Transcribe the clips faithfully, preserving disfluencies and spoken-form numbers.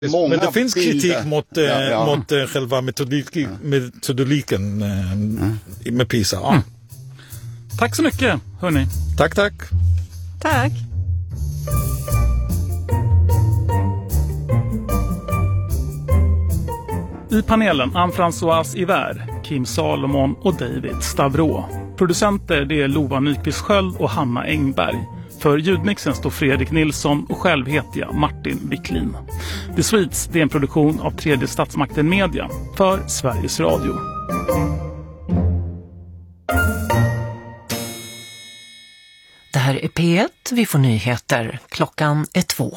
Många Men det finns bilder. kritik mot, eh, Ja, ja. mot eh, själva metodik, metodiken eh, Mm. med PISA. Ja. Mm. Tack så mycket, hörni. Tack, tack. Tack. I panelen Anne-Françoise Iver, Kim Salomon och David Stavro. Producenter det är Lova Nyqvist Sköld och Hanna Engberg. För ljudmixen står Fredrik Nilsson och själv heter jag Martin Wicklin. The Sweets det är en produktion av Tredje Statsmakten Media för Sveriges Radio. Det här är P ett, vi får nyheter. Klockan är två.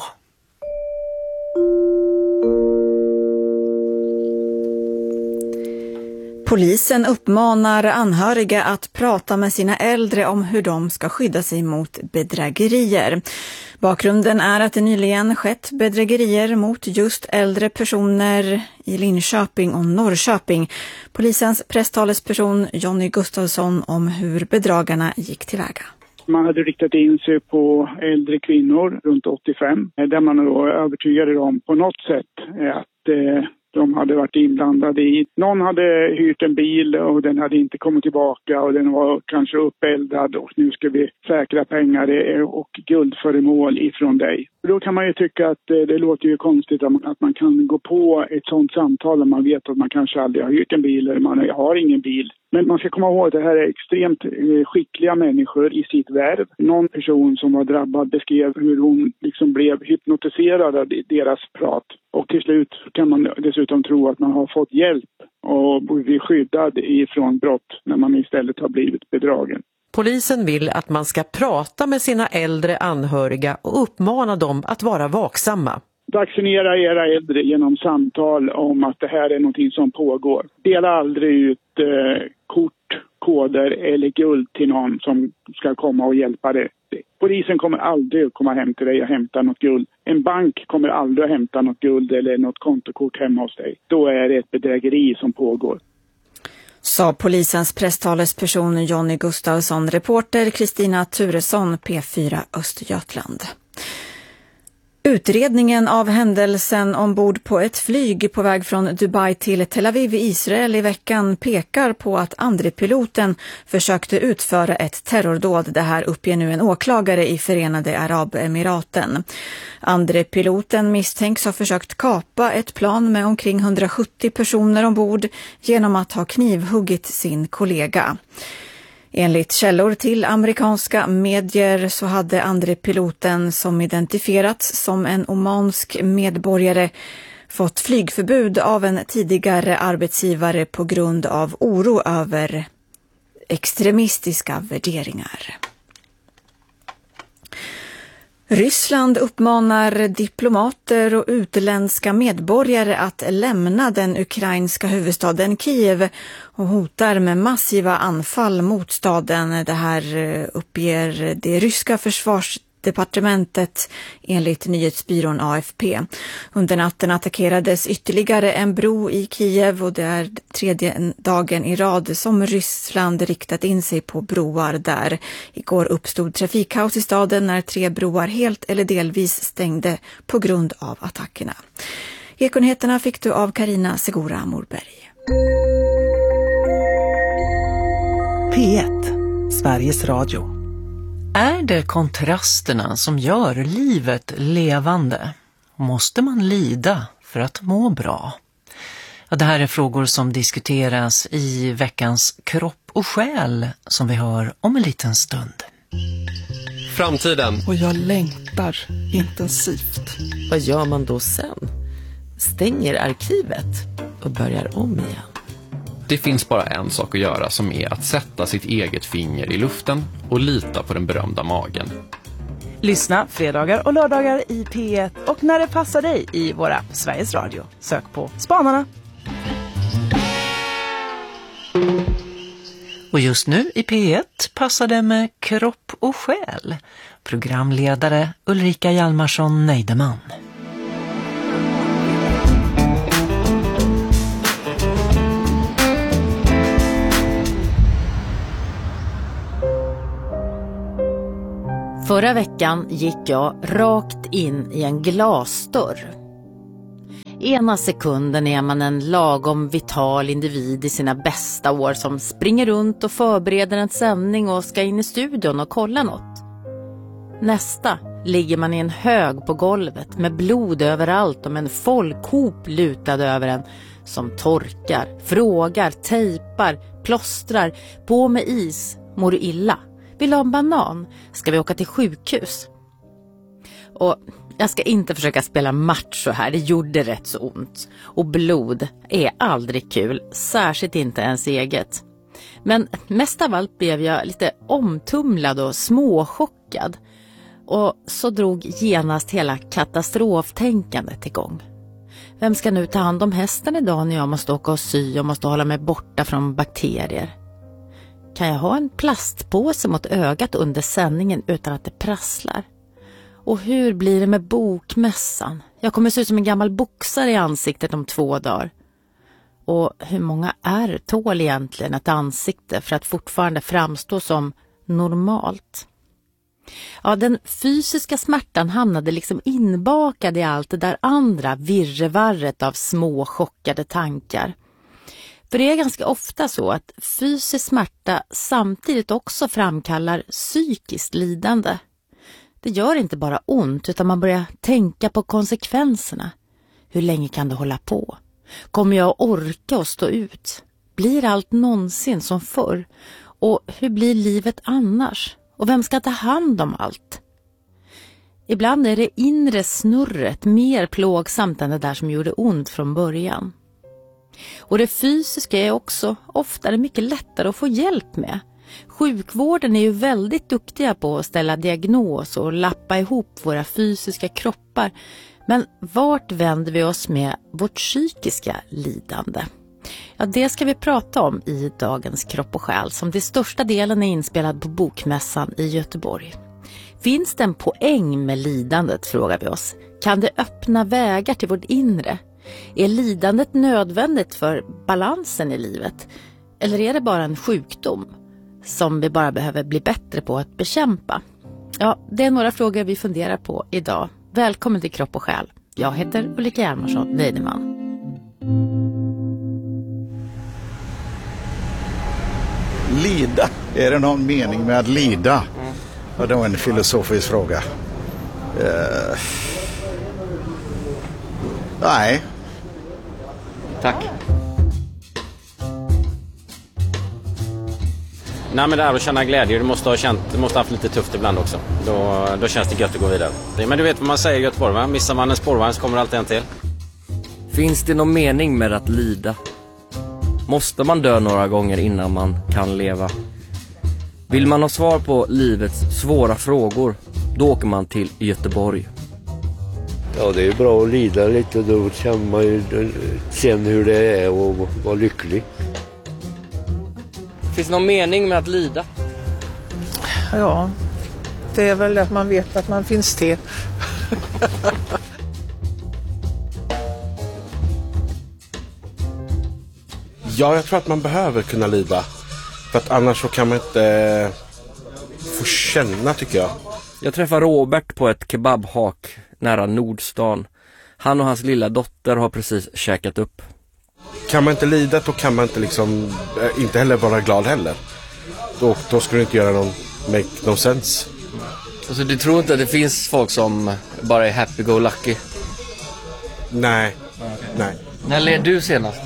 Polisen uppmanar anhöriga att prata med sina äldre om hur de ska skydda sig mot bedrägerier. Bakgrunden är att det nyligen skett bedrägerier mot just äldre personer i Linköping och Norrköping. Polisens presstalesperson Jonny Gustafsson om hur bedragarna gick tillväga. Man hade riktat in sig på äldre kvinnor runt åttiofem där man då övertygade dem på något sätt att eh, de hade varit inblandade i. Någon hade hyrt en bil och den hade inte kommit tillbaka och den var kanske uppeldad och nu ska vi säkra pengar och guldföremål ifrån dig. Då kan man ju tycka att det låter ju konstigt att man kan gå på ett sånt samtal om man vet att man kanske aldrig har hyrt en bil eller man har ingen bil. Men man ska komma ihåg att det här är extremt skickliga människor i sitt värv. Någon person som var drabbad beskrev hur hon liksom blev hypnotiserad av deras prat. Och till slut kan man dessutom tro att man har fått hjälp och blir skyddad ifrån brott när man istället har blivit bedragen. Polisen vill att man ska prata med sina äldre anhöriga och uppmana dem att vara vaksamma. Vaccinera era äldre genom samtal om att det här är någonting som pågår. Dela aldrig ut eh, kort, koder eller guld till någon som ska komma och hjälpa dig. Polisen kommer aldrig att komma hem till dig och hämta något guld. En bank kommer aldrig att hämta något guld eller något kontokort hemma hos dig. Då är det ett bedrägeri som pågår. Sa polisens presstalesperson Jonny Gustafsson, reporter Kristina Turesson, P fyra Östergötland. Utredningen av händelsen ombord på ett flyg på väg från Dubai till Tel Aviv i Israel i veckan pekar på att andre piloten försökte utföra ett terrordåd. Det här uppger nu en åklagare i Förenade Arabemiraten. Andre piloten misstänks ha försökt kapa ett plan med omkring hundrasjuttio personer ombord genom att ha knivhuggit sin kollega. Enligt källor till amerikanska medier så hade andre piloten, som identifierats som en omansk medborgare, fått flygförbud av en tidigare arbetsgivare på grund av oro över extremistiska värderingar. Ryssland uppmanar diplomater och utländska medborgare att lämna den ukrainska huvudstaden Kiev och hotar med massiva anfall mot staden. Det här uppger det ryska försvarsdepartementet enligt nyhetsbyrån A F P. Under natten attackerades ytterligare en bro i Kiev och det är tredje dagen i rad som Ryssland riktat in sig på broar där. Igår uppstod trafikkaos i staden när tre broar helt eller delvis stängde på grund av attackerna. Ekonyheterna fick du av Karina Segura Morberg. P ett, Sveriges Radio. Är det kontrasterna som gör livet levande? Måste man lida för att må bra? Ja, det här är frågor som diskuteras i veckans Kropp och själ som vi hör om en liten stund. Framtiden. Och jag längtar intensivt. Vad gör man då sen? Stänger arkivet och börjar om igen. Det finns bara en sak att göra som är att sätta sitt eget finger i luften och lita på den berömda magen. Lyssna fredagar och lördagar i P ett och när det passar dig i vår app Sveriges Radio. Sök på Spanarna. Och just nu i P ett passar det med Kropp och själ. Programledare Ulrika Hjalmarsson Neideman. Förra veckan gick jag rakt in i en glasdörr. Ena sekunden är man en lagom vital individ i sina bästa år som springer runt och förbereder en sändning och ska in i studion och kolla något. Nästa ligger man i en hög på golvet med blod överallt och med en folkhop lutad över en som torkar, frågar, tejpar, plåstrar, på med is, mår illa. Vill ha en banan? Ska vi åka till sjukhus? Och jag ska inte försöka spela macho här, det gjorde rätt så ont. Och blod är aldrig kul, särskilt inte ens eget. Men mest av allt blev jag lite omtumlad och småchockad. Och så drog genast hela katastroftänkandet igång. Vem ska nu ta hand om hästen idag när jag måste åka och sy och måste hålla mig borta från bakterier? Kan jag ha en plastpåse mot ögat under sändningen utan att det prasslar? Och hur blir det med bokmässan? Jag kommer se ut som en gammal boxare i ansiktet om två dagar. Och hur många är tål egentligen ett ansikte för att fortfarande framstå som normalt? Ja, den fysiska smärtan hamnade liksom inbakad i allt det där andra virrevarret av små chockade tankar. För det är ganska ofta så att fysisk smärta samtidigt också framkallar psykiskt lidande. Det gör inte bara ont utan man börjar tänka på konsekvenserna. Hur länge kan det hålla på? Kommer jag att orka och stå ut? Blir allt någonsin som förr? Och hur blir livet annars? Och vem ska ta hand om allt? Ibland är det inre snurret mer plågsamt än det där som gjorde ont från början. Och det fysiska är också oftare mycket lättare att få hjälp med. Sjukvården är ju väldigt duktiga på att ställa diagnos och lappa ihop våra fysiska kroppar. Men vart vänder vi oss med vårt psykiska lidande? Ja, det ska vi prata om i dagens Kropp och själ som till största delen är inspelad på Bokmässan i Göteborg. Finns det en poäng med lidandet, frågar vi oss. Kan det öppna vägar till vårt inre? Är lidandet nödvändigt för balansen i livet? Eller är det bara en sjukdom som vi bara behöver bli bättre på att bekämpa? Ja, det är några frågor vi funderar på idag. Välkommen till Kropp och själ. Jag heter Ulrika Hjalmarsson Neideman. Lida. Är det någon mening med att lida? Ja, det var en filosofisk fråga. Uh... Nej. Tack. Nej, men det är att känna glädje. Du måste ha känt, du måste ha haft lite tufft ibland också. Då, då känns det gött att gå vidare. Men du vet vad man säger i Göteborg, va? Missar man en spårvagn så kommer alltid en till. Finns det någon mening med att lida? Måste man dö några gånger innan man kan leva? Vill man ha svar på livets svåra frågor, då åker man till Göteborg. Ja, det är bra att lida lite, då kan man ju sen hur det är och vara lycklig. Finns det någon mening med att lida? Ja, det är väl att man vet att man finns till. Ja, jag tror att man behöver kunna lida. För att annars så kan man inte eh, få känna, tycker jag. Jag träffade Robert på ett kebabhak nära Nordstan. Han och hans lilla dotter har precis käkat upp. Kan man inte lida, då kan man inte liksom eh, inte heller vara glad heller. Då, då skulle det inte göra någon make no sense. Alltså du tror inte att det finns folk som bara är happy-go-lucky? Nej, okay. nej. När led du senast?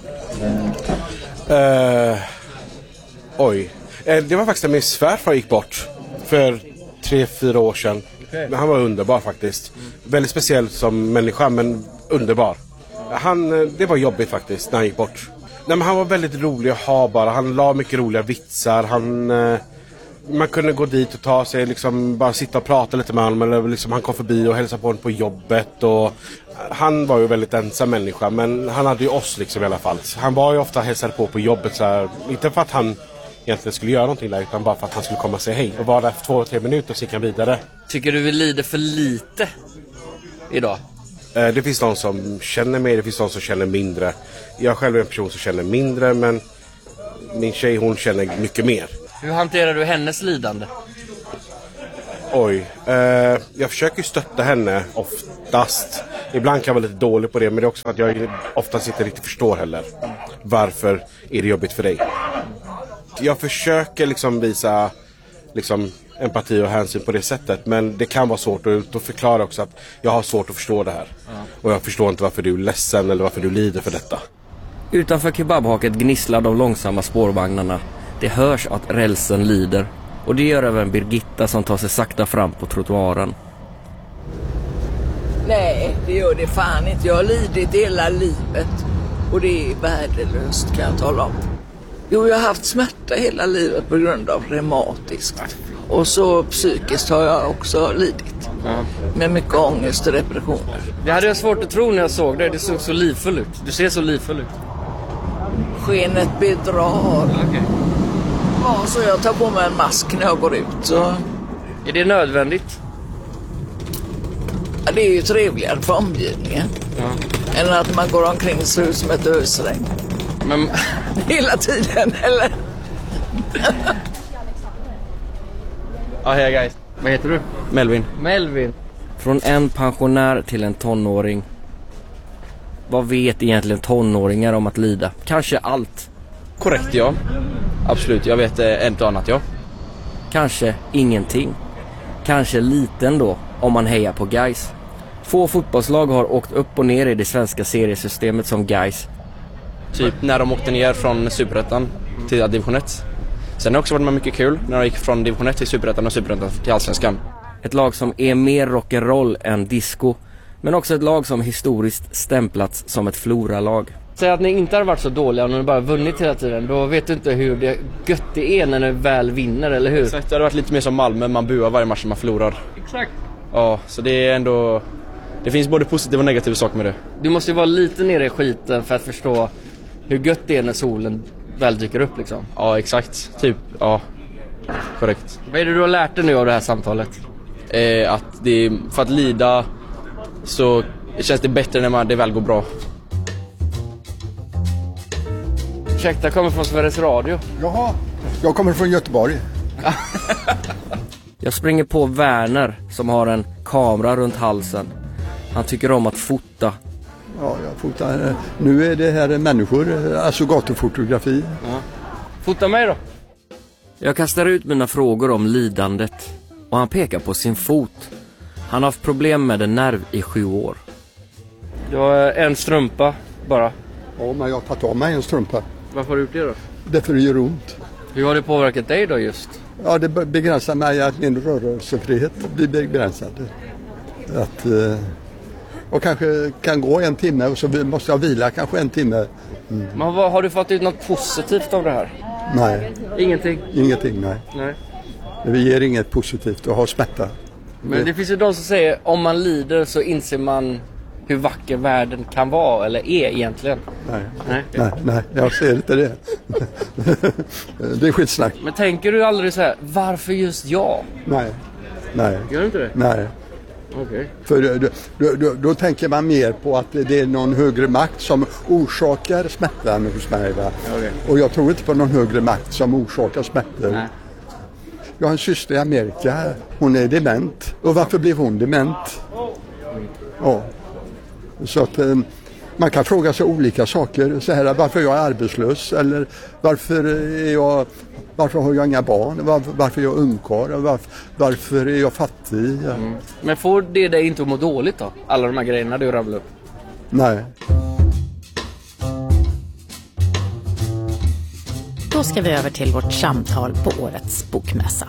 Uh, oj. Uh, det var faktiskt när min svärfar gick bort för tre, fyra år sedan. Okay. Men han var underbar faktiskt. Mm. Väldigt speciell som människa, men underbar. Han, det var jobbigt faktiskt när han gick bort. Nej, men han var väldigt rolig att ha bara. Han la mycket roliga vitsar. Han, uh, man kunde gå dit och ta sig, liksom, bara sitta och prata lite med honom. Eller liksom, han kom förbi och hälsade på honom på jobbet. Och han var ju väldigt ensam människa, men han hade ju oss liksom i alla fall. Han var ju ofta hälsade på på jobbet så här, inte för att han egentligen skulle göra någonting där, utan bara för att han skulle komma och säga hej. Och var där för två, tre minuter och så gick han vidare. Tycker du vi lider för lite idag? Eh, det finns någon som känner mer, det finns någon som känner mindre. Jag själv är en person som känner mindre, men min tjej, hon känner mycket mer. Hur hanterar du hennes lidande? Oj, eh, jag försöker stötta henne oftast. Ibland kan jag vara lite dålig på det, men det är också för att jag oftast inte riktigt förstår heller. Varför är det jobbigt för dig? Jag försöker liksom visa liksom, empati och hänsyn på det sättet, men det kan vara svårt att, att förklara också att jag har svårt att förstå det här. Ja. Och jag förstår inte varför du är ledsen eller varför du lider för detta. Utanför kebabhaket gnisslar de långsamma spårvagnarna. Det hörs att rälsen lider. Och det gör även Birgitta som tar sig sakta fram på trottoaren. Nej, det gör det fan inte. Jag har lidit hela livet. Och det är värdelöst, kan jag tala om. Jo, jag har haft smärta hela livet på grund av reumatiskt. Och så psykiskt har jag också lidit. Ja. Med mycket ångest och depressioner. Det hade jag svårt att tro när jag såg det. Det såg så livfull ut. Du ser så livfull ut. Skenet bedrar. Okay. Ja, så jag tar på mig en mask när jag går ut. Så. Är det nödvändigt? Ja, det är ju trevligare för omgivningen. Ja. Än att man går omkring och ser ut som ett ösregn. Men... Hela tiden, eller? Ja, hej guys. Vad heter du? Melvin. Melvin. Från en pensionär till en tonåring. Vad vet egentligen tonåringar om att lida? Kanske allt. Korrekt, ja. Absolut, jag vet eh, ett annat, ja. Kanske ingenting. Kanske liten då, om man hejar på Gais. Få fotbollslag har åkt upp och ner i det svenska seriesystemet som Gais. Typ när de åkte ner från Superettan till division ett. Sen har det också varit mycket kul när de gick från division ett till Superettan och Superettan till Allsvenskan. Ett lag som är mer rock'n'roll än disco. Men också ett lag som historiskt stämplats som ett floralag. Säg att ni inte har varit så dåliga och ni bara vunnit hela tiden. Då vet du inte hur det gött det är när ni väl vinner, eller hur? Exakt, det hade varit lite mer som Malmö. Man buar varje match man förlorar. Exakt. Ja, så det är ändå... Det finns både positiva och negativa saker med det. Du måste ju vara lite nere i skiten för att förstå hur gött det är när solen väl dyker upp liksom. Ja, exakt. Typ, ja. Korrekt. Vad är det du har lärt dig nu av det här samtalet? Eh, att det, för att lida så känns det bättre när man, det väl går bra. Ursäkta, kommer från Sveriges Radio. Jaha, jag kommer från Göteborg. Jag springer på Werner som har en kamera runt halsen. Han tycker om att fota. Ja, jag fotar. Nu är det här människor, alltså gatufotografi. Ja. Fota mig då. Jag kastar ut mina frågor om lidandet och han pekar på sin fot. Han har haft problem med en nerv i sju år. Du har en strumpa bara. Ja, men jag har tagit av mig en strumpa. Varför har du gjort det då? Därför det gör ont. Hur har det påverkat dig då just? Ja, det begränsar mig att min rörelsefrihet blir begränsad. Att, och kanske kan gå en timme och så måste jag vila kanske en timme. Mm. Men vad, har du fått ut något positivt av det här? Nej. Ingenting? Ingenting, nej. Nej. Vi ger inget positivt att ha smärta. Men det finns ju de som säger om man lider så inser man hur vacker världen kan vara eller är egentligen. Nej, nej, nej, nej jag ser inte det. Det är skitsnack. Men tänker du aldrig så här, varför just jag? Nej, nej. Gör du inte det? Nej. Okej. Okay. För då, då, då, då tänker man mer på att det är någon högre makt som orsakar smärtan hos mig. Va? Okay. Och jag tror inte på någon högre makt som orsakar smärtor. Nej. Jag har en syster i Amerika, hon är dement. Och varför blev hon dement? Ja. Så att eh, man kan fråga sig olika saker. Så här, varför jag är arbetslös eller varför är jag, varför har jag inga barn? Varför, varför är jag ungkarl? Varför, varför är jag fattig? Mm. Men får det dig inte att må dåligt då? Alla de här grejerna du rabblar upp? Nej. Då ska vi över till vårt samtal på årets bokmässa.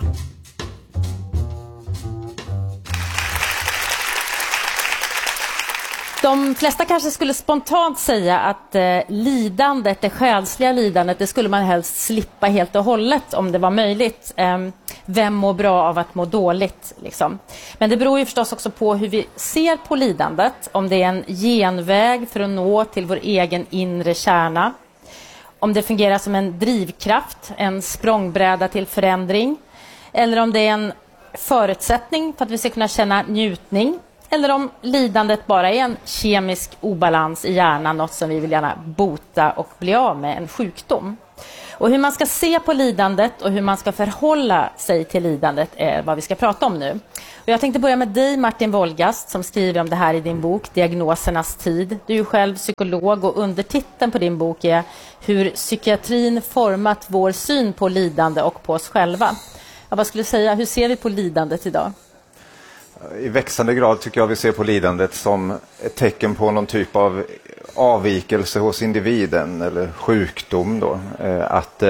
De flesta kanske skulle spontant säga att eh, lidandet, det själsliga lidandet, det skulle man helst slippa helt och hållet om det var möjligt. Eh, vem mår bra av att må dåligt? Liksom. Men det beror ju förstås också på hur vi ser på lidandet. Om det är en genväg för att nå till vår egen inre kärna. Om det fungerar som en drivkraft, en språngbräda till förändring. Eller om det är en förutsättning för att vi ska kunna känna njutning. Eller om lidandet bara är en kemisk obalans i hjärnan, något som vi vill gärna bota och bli av med, en sjukdom. Och hur man ska se på lidandet och hur man ska förhålla sig till lidandet är vad vi ska prata om nu. Och jag tänkte börja med dig, Martin Wolgast, som skriver om det här i din bok Diagnosernas tid. Du är ju själv psykolog och undertiteln på din bok är Hur psykiatrin format vår syn på lidande och på oss själva. Ja, vad skulle du säga, hur ser vi på lidandet idag? I växande grad tycker jag vi ser på lidandet som ett tecken på någon typ av avvikelse hos individen eller sjukdom då. Att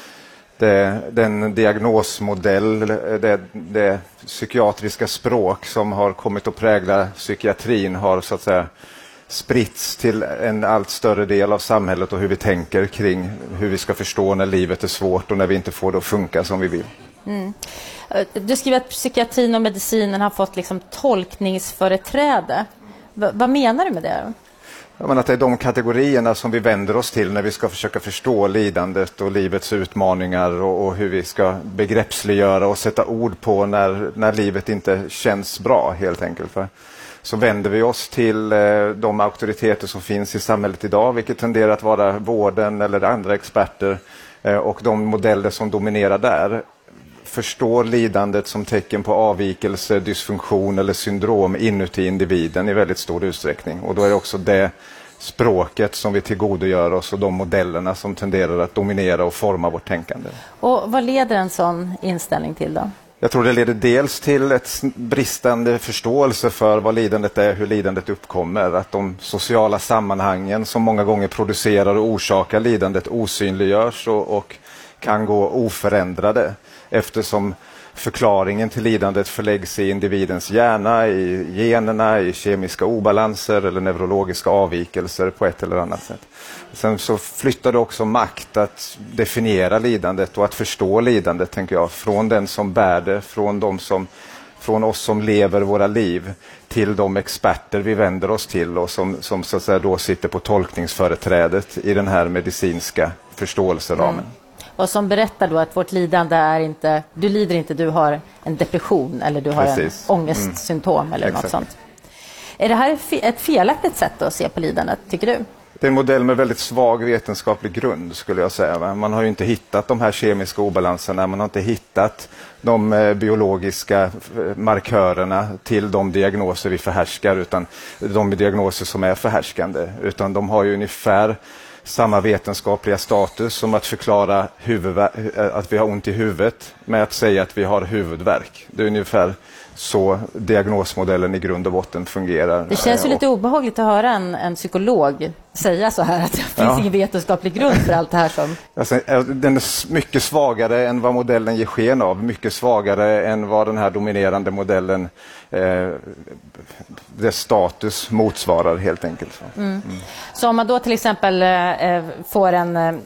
det, den diagnosmodell, det, det psykiatriska språk som har kommit att prägla psykiatrin har så att säga spritts till en allt större del av samhället och hur vi tänker kring hur vi ska förstå när livet är svårt och när vi inte får det att funka som vi vill. Mm. Du skriver att psykiatrin och medicinen har fått liksom tolkningsföreträde. V- vad menar du med det? Jag menar att det är de kategorierna som vi vänder oss till när vi ska försöka förstå lidandet och livets utmaningar och, och hur vi ska begreppsliggöra och sätta ord på när, när livet inte känns bra helt enkelt. För så vänder vi oss till eh, de auktoriteter som finns i samhället idag, vilket tenderar att vara vården eller andra experter eh, och de modeller som dominerar där förstår lidandet som tecken på avvikelse, dysfunktion eller syndrom inuti individen i väldigt stor utsträckning. Och då är det också det språket som vi tillgodogör oss och de modellerna som tenderar att dominera och forma vårt tänkande. Och vad leder en sån inställning till då? Jag tror det leder dels till ett bristande förståelse för vad lidandet är, hur lidandet uppkommer. Att de sociala sammanhangen som många gånger producerar och orsakar lidandet osynliggörs och, och kan gå oförändrade. Eftersom förklaringen till lidandet förläggs i individens hjärna, i generna, i kemiska obalanser eller neurologiska avvikelser på ett eller annat sätt. Sen så flyttar det också makt att definiera lidandet och att förstå lidandet, tänker jag, från den som bär det, från, de som, från oss som lever våra liv till de experter vi vänder oss till och som, som så att säga då sitter på tolkningsföreträdet i den här medicinska förståelseramen. Mm. Och som berättar då att vårt lidande är inte, du lider inte, du har en depression eller du har Precis. en ångestsymptom mm. eller Exakt. något sånt. Är det här ett felaktigt sätt att se på lidandet, tycker du? Det är en modell med väldigt svag vetenskaplig grund skulle jag säga. Va? Man har ju inte hittat de här kemiska obalanserna, man har inte hittat de eh, biologiska markörerna till de diagnoser vi förhärskar, utan de diagnoser som är förhärskande. Utan de har ju ungefär samma vetenskapliga status som att förklara huvudvär- att vi har ont i huvudet med att säga att vi har huvudvärk. Det är ungefär så diagnosmodellen i grund och botten fungerar. Det känns ju lite obehagligt att höra en, en psykolog säga så här att det finns ja. ingen vetenskaplig grund för allt det här som... Alltså, den är mycket svagare än vad modellen ger sken av. Mycket svagare än vad den här dominerande modellen eh, dess status motsvarar helt enkelt. Mm. Mm. Så om man då till exempel eh, får en, en,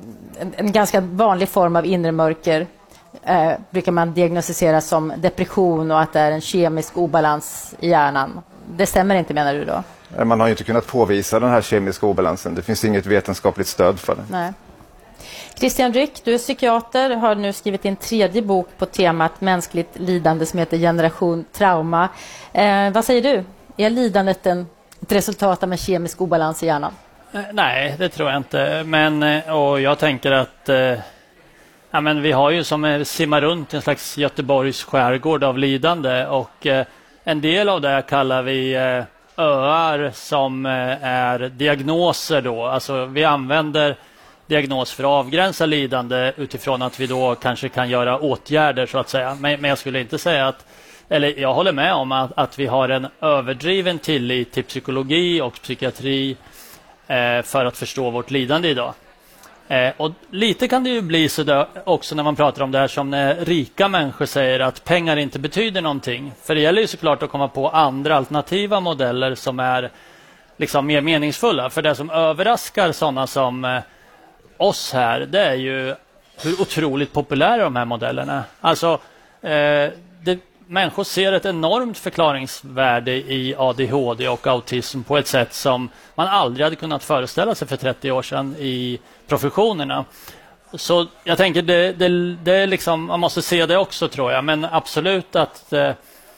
en ganska vanlig form av inre mörker Eh, brukar man diagnostisera som depression och att det är en kemisk obalans i hjärnan. Det stämmer inte, menar du då? Man har ju inte kunnat påvisa den här kemiska obalansen. Det finns inget vetenskapligt stöd för det. Nej. Christian Ryck, du är psykiater, har nu skrivit en tredje bok på temat mänskligt lidande som heter Generation Trauma. Eh, vad säger du? Är lidandet en, ett resultat av en kemisk obalans i hjärnan? Nej, det tror jag inte. Men och jag tänker att eh, ja, men vi har ju som simmar runt en slags Göteborgs skärgård av lidande och eh, en del av det kallar vi eh, öar som eh, är diagnoser då. Alltså vi använder diagnos för att avgränsa lidande utifrån att vi då kanske kan göra åtgärder så att säga. Men, men jag skulle inte säga att, eller jag håller med om att, att vi har en överdriven tillit till psykologi och psykiatri eh, för att förstå vårt lidande idag. Eh, och lite kan det ju bli så där också när man pratar om det här som när rika människor säger att pengar inte betyder någonting. För det gäller ju såklart att komma på andra alternativa modeller som är liksom mer meningsfulla. För det som överraskar sådana som eh, oss här, det är ju hur otroligt populära de här modellerna är. Alltså, eh, det, människor ser ett enormt förklaringsvärde i A D H D och autism på ett sätt som man aldrig hade kunnat föreställa sig för trettio år sedan i professionerna. Så jag tänker det, det, det är liksom, man måste se det också tror jag, men absolut att eh,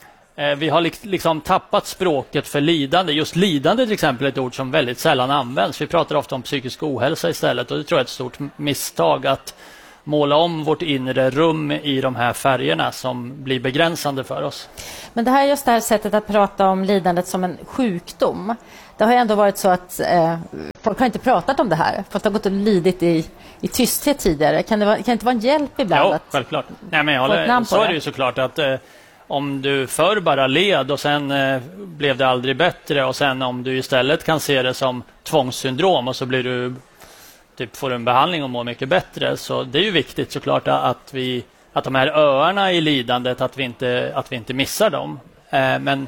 Eh, vi har liksom tappat språket för lidande. Just lidande till exempel är ett ord som väldigt sällan används. Vi pratar ofta om psykisk ohälsa istället, och det tror jag är ett stort misstag att måla om vårt inre rum i de här färgerna som blir begränsande för oss. Men det här är just det här sättet att prata om lidandet som en sjukdom. Det har ju ändå varit så att eh, folk har inte pratat om det här. Folk har gått och lidit i, i tysthet tidigare. Kan det, vara, kan det inte vara en hjälp ibland? Ja, självklart. Nej, men jag håller, så är det ju såklart att eh, om du förr bara led och sen eh, blev det aldrig bättre, och sen om du istället kan se det som tvångssyndrom och så blir du typ får en behandling och mår mycket bättre, så det är ju viktigt såklart att vi att de här öarna i lidandet, att vi inte att vi inte missar dem. Eh, men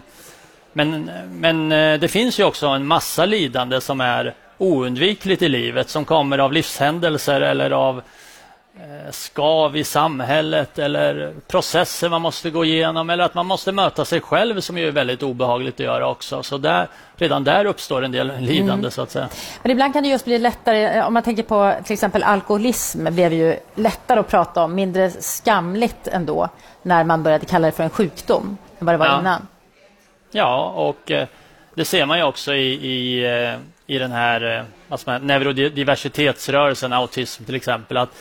men men eh, det finns ju också en massa lidande som är oundvikligt i livet, som kommer av livshändelser eller av eh, skav i samhället eller processer man måste gå igenom, eller att man måste möta sig själv, som ju är väldigt obehagligt att göra också. Så där, redan där uppstår en del lidande mm. så att säga. Men ibland kan det just bli lättare, om man tänker på till exempel alkoholism, blev ju lättare att prata om, mindre skamligt ändå när man började kalla det för en sjukdom än vad det var ja. innan. Ja, och eh, det ser man ju också i, i, eh, i den här eh, alltså, neurodiversitetsrörelsen, autism till exempel, att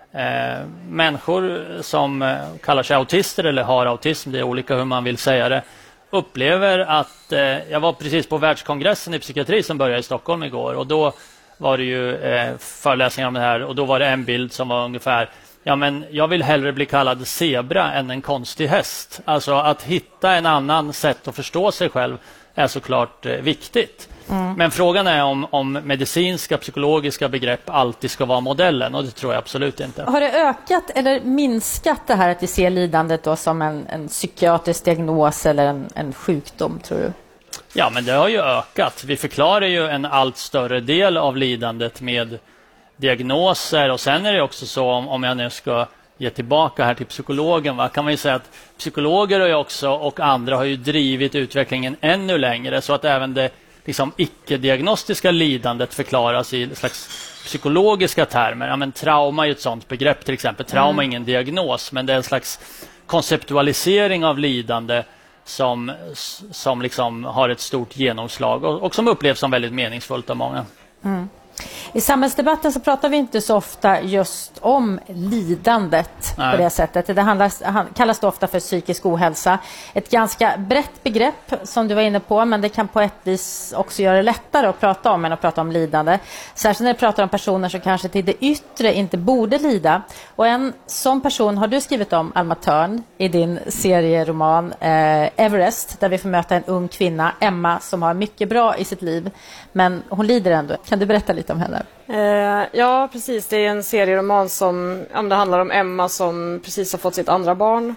Eh, människor som eh, kallar sig autister eller har autism, det är olika hur man vill säga det, upplever att, eh, jag var precis på världskongressen i psykiatri som började i Stockholm igår, och då var det ju eh, föreläsningar om det här, och då var det en bild som var ungefär, ja men jag vill hellre bli kallad zebra än en konstig häst. Alltså att hitta en annan sätt att förstå sig själv är såklart eh, viktigt. Mm. Men frågan är om, om medicinska, psykologiska begrepp alltid ska vara modellen, och det tror jag absolut inte. Har det ökat eller minskat det här att vi ser lidandet då som en, en psykiatrisk diagnos eller en, en sjukdom, tror du? Ja, men det har ju ökat. Vi förklarar ju en allt större del av lidandet med diagnoser, och sen är det också så, om, om jag nu ska ge tillbaka här till psykologen, va, kan man ju säga att psykologer har ju också, och andra har ju drivit utvecklingen ännu längre, så att även det liksom icke-diagnostiska lidandet förklaras i slags psykologiska termer. Ja, men trauma är ett sånt begrepp till exempel. Trauma är ingen diagnos, men det är en slags konceptualisering av lidande som, som liksom har ett stort genomslag och, och som upplevs som väldigt meningsfullt av många. Mm. I samhällsdebatten så pratar vi inte så ofta just om lidandet. Nej. På det sättet. Det handlas, kallas då ofta för psykisk ohälsa. Ett ganska brett begrepp som du var inne på, men det kan på ett vis också göra det lättare att prata om än att prata om lidande. Särskilt när du pratar om personer som kanske till det yttre inte borde lida. Och en sån person har du skrivit om, Alma Törn, i din serieroman eh, Everest, där vi får möta en ung kvinna, Emma, som har mycket bra i sitt liv, men hon lider ändå. Kan du berätta lite om henne? Eh, ja, precis. Det är en serieroman som om det handlar om Emma som precis har fått sitt andra barn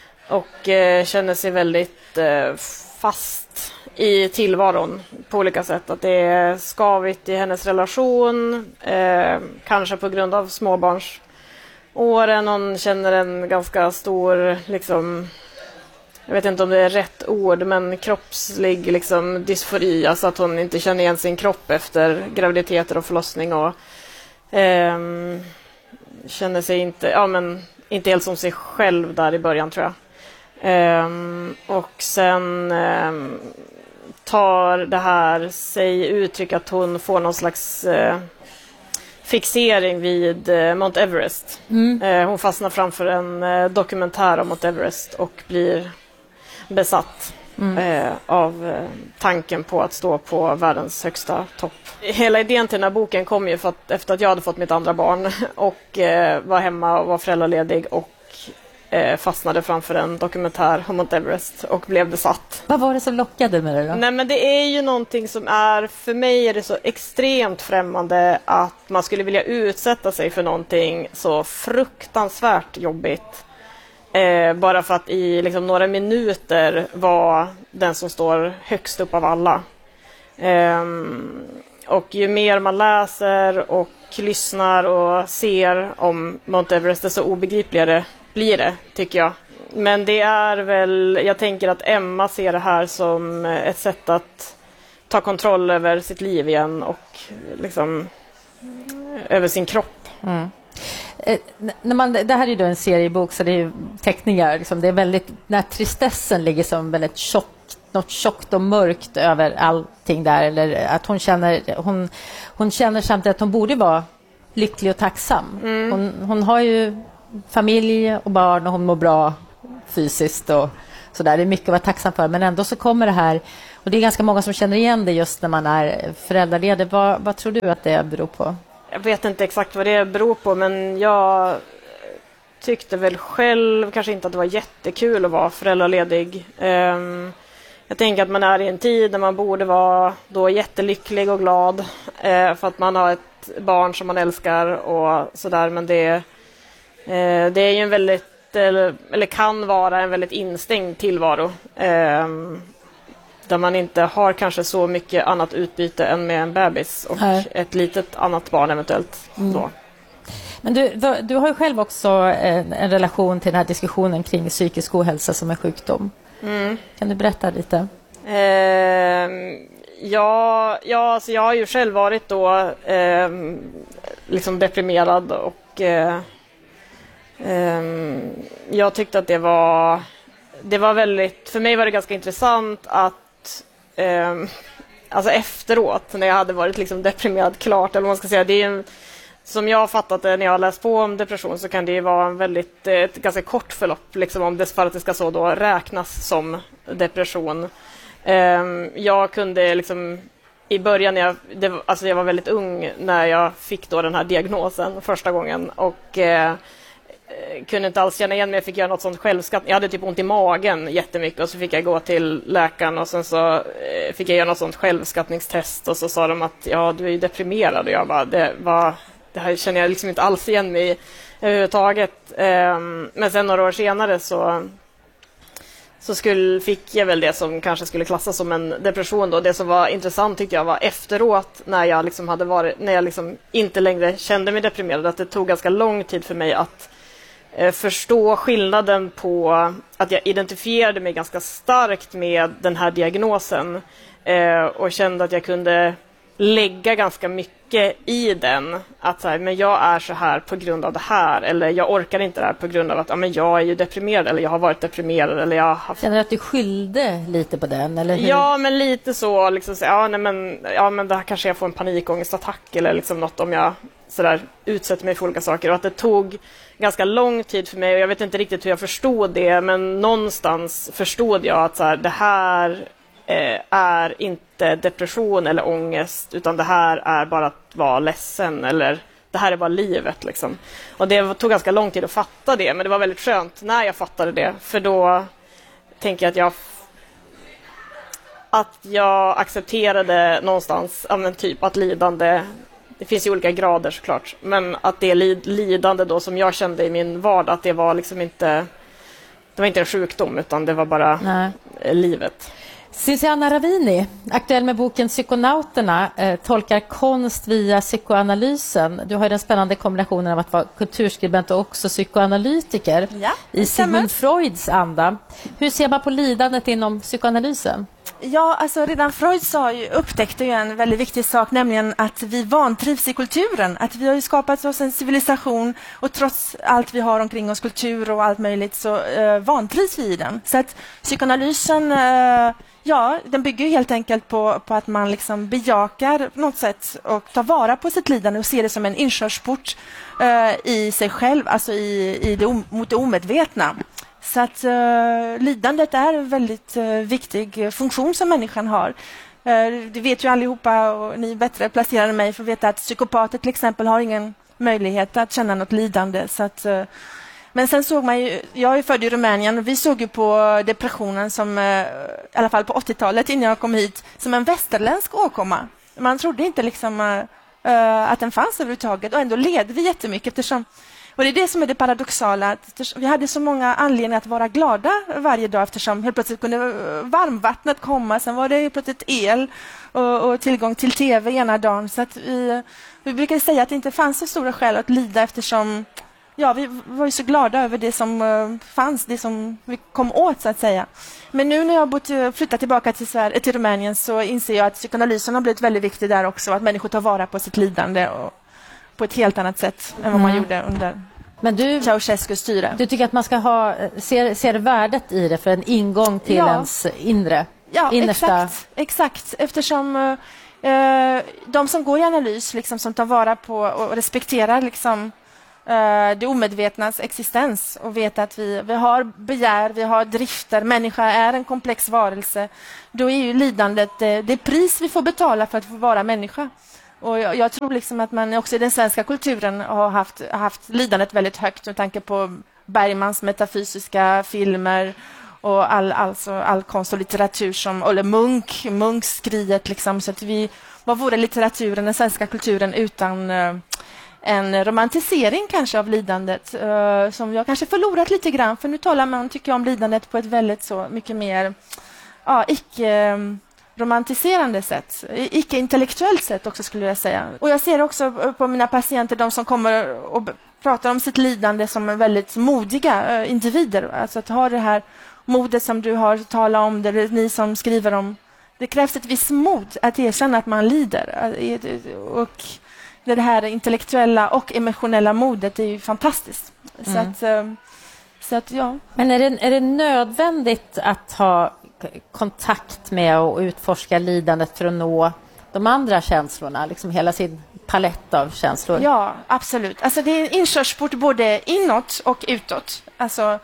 och eh, känner sig väldigt eh, fast i tillvaron på olika sätt. Att det är skavigt i hennes relation, eh, kanske på grund av småbarnsåren. Hon känner en ganska stor, liksom, jag vet inte om det är rätt ord, men kroppslig liksom dysfori, alltså att hon inte känner igen sin kropp efter graviditeter och förlossning, och eh, känner sig inte, ja, men inte helt som sig själv där i början, tror jag. Eh, och sen eh, tar det här sig uttryck att hon får någon slags eh, fixering vid eh, Mount Everest. Mm. Eh, hon fastnar framför en eh, dokumentär om Mount Everest och blir besatt mm. eh, av eh, tanken på att stå på världens högsta topp. Hela idén till den här boken kom ju för att, efter att jag hade fått mitt andra barn och eh, var hemma och var föräldraledig och eh, fastnade framför en dokumentär om Mount Everest och blev besatt. Vad var det som lockade med det då? Nej, men det är ju någonting som är, för mig är det så extremt främmande att man skulle vilja utsätta sig för någonting så fruktansvärt jobbigt. Eh, bara för att i liksom, några minuter var den som står högst upp av alla. Eh, och ju mer man läser och lyssnar och ser om Mount Everest, desto obegripligare blir det, tycker jag. Men det är väl, jag tänker att Emma ser det här som ett sätt att ta kontroll över sitt liv igen och liksom över sin kropp. Mm. Eh, när man, det här är ju då en seriebok, så det är ju teckningar. Liksom, det är väldigt, när tristessen ligger som väldigt tjockt, något tjockt och mörkt över allting där. Eller att hon känner, hon, hon känner samtidigt att hon borde vara lycklig och tacksam. Mm. Hon, hon har ju familj och barn och hon mår bra fysiskt och sådär. Det är mycket att vara tacksam för. Men ändå så kommer det här, och det är ganska många som känner igen det just när man är föräldraledig. Vad, vad tror du att det beror på? Jag vet inte exakt vad det beror på, men jag tyckte väl själv kanske inte att det var jättekul att vara föräldraledig. Um, jag tänker att man är i en tid där man borde vara då jättelycklig och glad uh, för att man har ett barn som man älskar och sådär, men det, uh, det är ju en väldigt, eller, eller kan vara en väldigt instängd tillvaro. Um, där man inte har kanske så mycket annat utbyte än med en bebis och Nej. ett litet annat barn eventuellt. Mm. Så. Men du, du, du har ju själv också en, en relation till den här diskussionen kring psykisk ohälsa som en sjukdom. Mm. Kan du berätta lite? Eh, ja, ja alltså jag har ju själv varit då eh, liksom deprimerad och eh, eh, jag tyckte att det var det var väldigt, för mig var det ganska intressant att Um, alltså efteråt när jag hade varit liksom deprimerad klart, eller vad man ska säga, det är en, som jag har fattat det när jag har läst på om depression, så kan det ju vara en väldigt, ett ganska kort förlopp liksom, om det, för att det ska så då räknas som depression. Um, jag kunde liksom i början, när jag, det, alltså jag var väldigt ung när jag fick då den här diagnosen första gången och uh, kunde inte alls känna igen mig. Jag fick göra något sånt självskatt. Jag hade typ ont i magen jättemycket och så fick jag gå till läkaren och sen så eh, fick jag göra något sånt självskattningstest och så sa de att ja, du är ju deprimerad och jag bara, det, var, det här känner jag liksom inte alls igen mig överhuvudtaget. Eh, men sen några år senare så så skulle, fick jag väl det som kanske skulle klassas som en depression då. Det som var intressant tyckte jag var efteråt när jag liksom hade varit, när jag liksom inte längre kände mig deprimerad, att det tog ganska lång tid för mig att förstå skillnaden på att jag identifierade mig ganska starkt med den här diagnosen eh, och kände att jag kunde lägga ganska mycket i den, att så här, men jag är så här på grund av det här, eller jag orkar inte det här på grund av att ja, men jag är ju deprimerad, eller jag har varit deprimerad, eller jag har haft... Känner du att du skyllde lite på den, eller hur? Ja, men lite så liksom, så, ja, nej, men, ja men det här kanske jag får en panikångestattack eller liksom något om jag så där utsätter mig för olika saker, och att det tog ganska lång tid för mig och jag vet inte riktigt hur jag förstod det, men någonstans förstod jag att så här, det här eh, är inte depression eller ångest, utan det här är bara att vara ledsen, eller det här är bara livet liksom. Och det tog ganska lång tid att fatta det, men det var väldigt skönt när jag fattade det, för då tänker jag att jag att jag accepterade någonstans ja, men typ att lidande, det finns ju olika grader såklart, men att det lidande då som jag kände i min vardag, att det var liksom inte, det var inte en sjukdom utan det var bara Nej. livet. Susanna Ravini, aktuell med boken Psykonauterna, eh, tolkar konst via psykoanalysen. Du har ju den spännande kombinationen av att vara kulturskribent och också psykoanalytiker ja, i Sigmund Freuds anda. Hur ser man på lidandet inom psykoanalysen? Ja, alltså redan Freud sa ju, upptäckte ju en väldigt viktig sak, nämligen att vi vantrivs i kulturen. Att vi har ju skapat oss en civilisation och trots allt vi har omkring oss, kultur och allt möjligt, så eh, vantrivs vi i den. Så att psykoanalysen, eh, ja, den bygger ju helt enkelt på, på att man liksom bejakar på något sätt och tar vara på sitt lidande och ser det som en inkörsport eh, i sig själv, alltså i, i det, mot det omedvetna. Så att uh, lidandet är en väldigt uh, viktig funktion som människan har. Uh, det vet ju allihopa, och ni är bättre placerade än mig för att veta att psykopater till exempel har ingen möjlighet att känna något lidande. Så att, uh, men sen såg man ju, jag är född i Rumänien och vi såg ju på depressionen som, uh, i alla fall på åttiotalet innan jag kom hit, som en västerländsk åkomma. Man trodde inte liksom uh, uh, att den fanns överhuvudtaget, och ändå led vi jättemycket eftersom. Och det är det som är det paradoxala. Vi hade så många anledningar att vara glada varje dag eftersom helt plötsligt kunde varmvattnet komma. Sen var det helt plötsligt el och, och tillgång till tv ena dagen. Så att vi, vi brukar säga att det inte fanns så stora skäl att lida eftersom ja, vi var ju så glada över det som uh, fanns, det som vi kom åt så att säga. Men nu när jag har flyttat tillbaka till, Sverige, till Rumänien så inser jag att psykoanalysen har blivit väldigt viktig där också. Att människor tar vara på sitt lidande och på ett helt annat sätt än vad man mm. gjorde under Men du, Ceausescus styre. Du tycker att man ska ha, ser, ser värdet i det för en ingång till ja. ens inre, ja, innersta... exakt, exakt. Eftersom eh, de som går i analys, liksom, som tar vara på och respekterar liksom, eh, det omedvetnas existens och vet att vi, vi har begär, vi har drifter, människa är en komplex varelse, då är ju lidandet det, det pris vi får betala för att få vara människa. Och jag, jag tror liksom att man också i den svenska kulturen har haft, haft lidandet väldigt högt med tanke på Bergmans metafysiska filmer och all, alltså, all konst och litteratur som, eller Munk, Munks skriet liksom, så att vi, vad vore litteraturen, den svenska kulturen utan uh, en romantisering kanske av lidandet uh, som jag kanske förlorat lite grann, för nu talar man, tycker jag, om lidandet på ett väldigt så mycket mer ja, icke uh, romantiserande sätt, icke-intellektuellt sätt också skulle jag säga. Och jag ser också på mina patienter, de som kommer och pratar om sitt lidande som väldigt modiga individer. Alltså att ha det här modet som du har talat om, det ni som skriver om. Det krävs ett visst mod att erkänna att man lider. Och det här intellektuella och emotionella modet är ju fantastiskt. Mm. Så att, så att ja. Men är det, är det nödvändigt att ha kontakt med och utforska lidandet för att nå de andra känslorna, liksom hela sin palett av känslor? Ja, absolut. Alltså det är en inkörsport både inåt och utåt. Alltså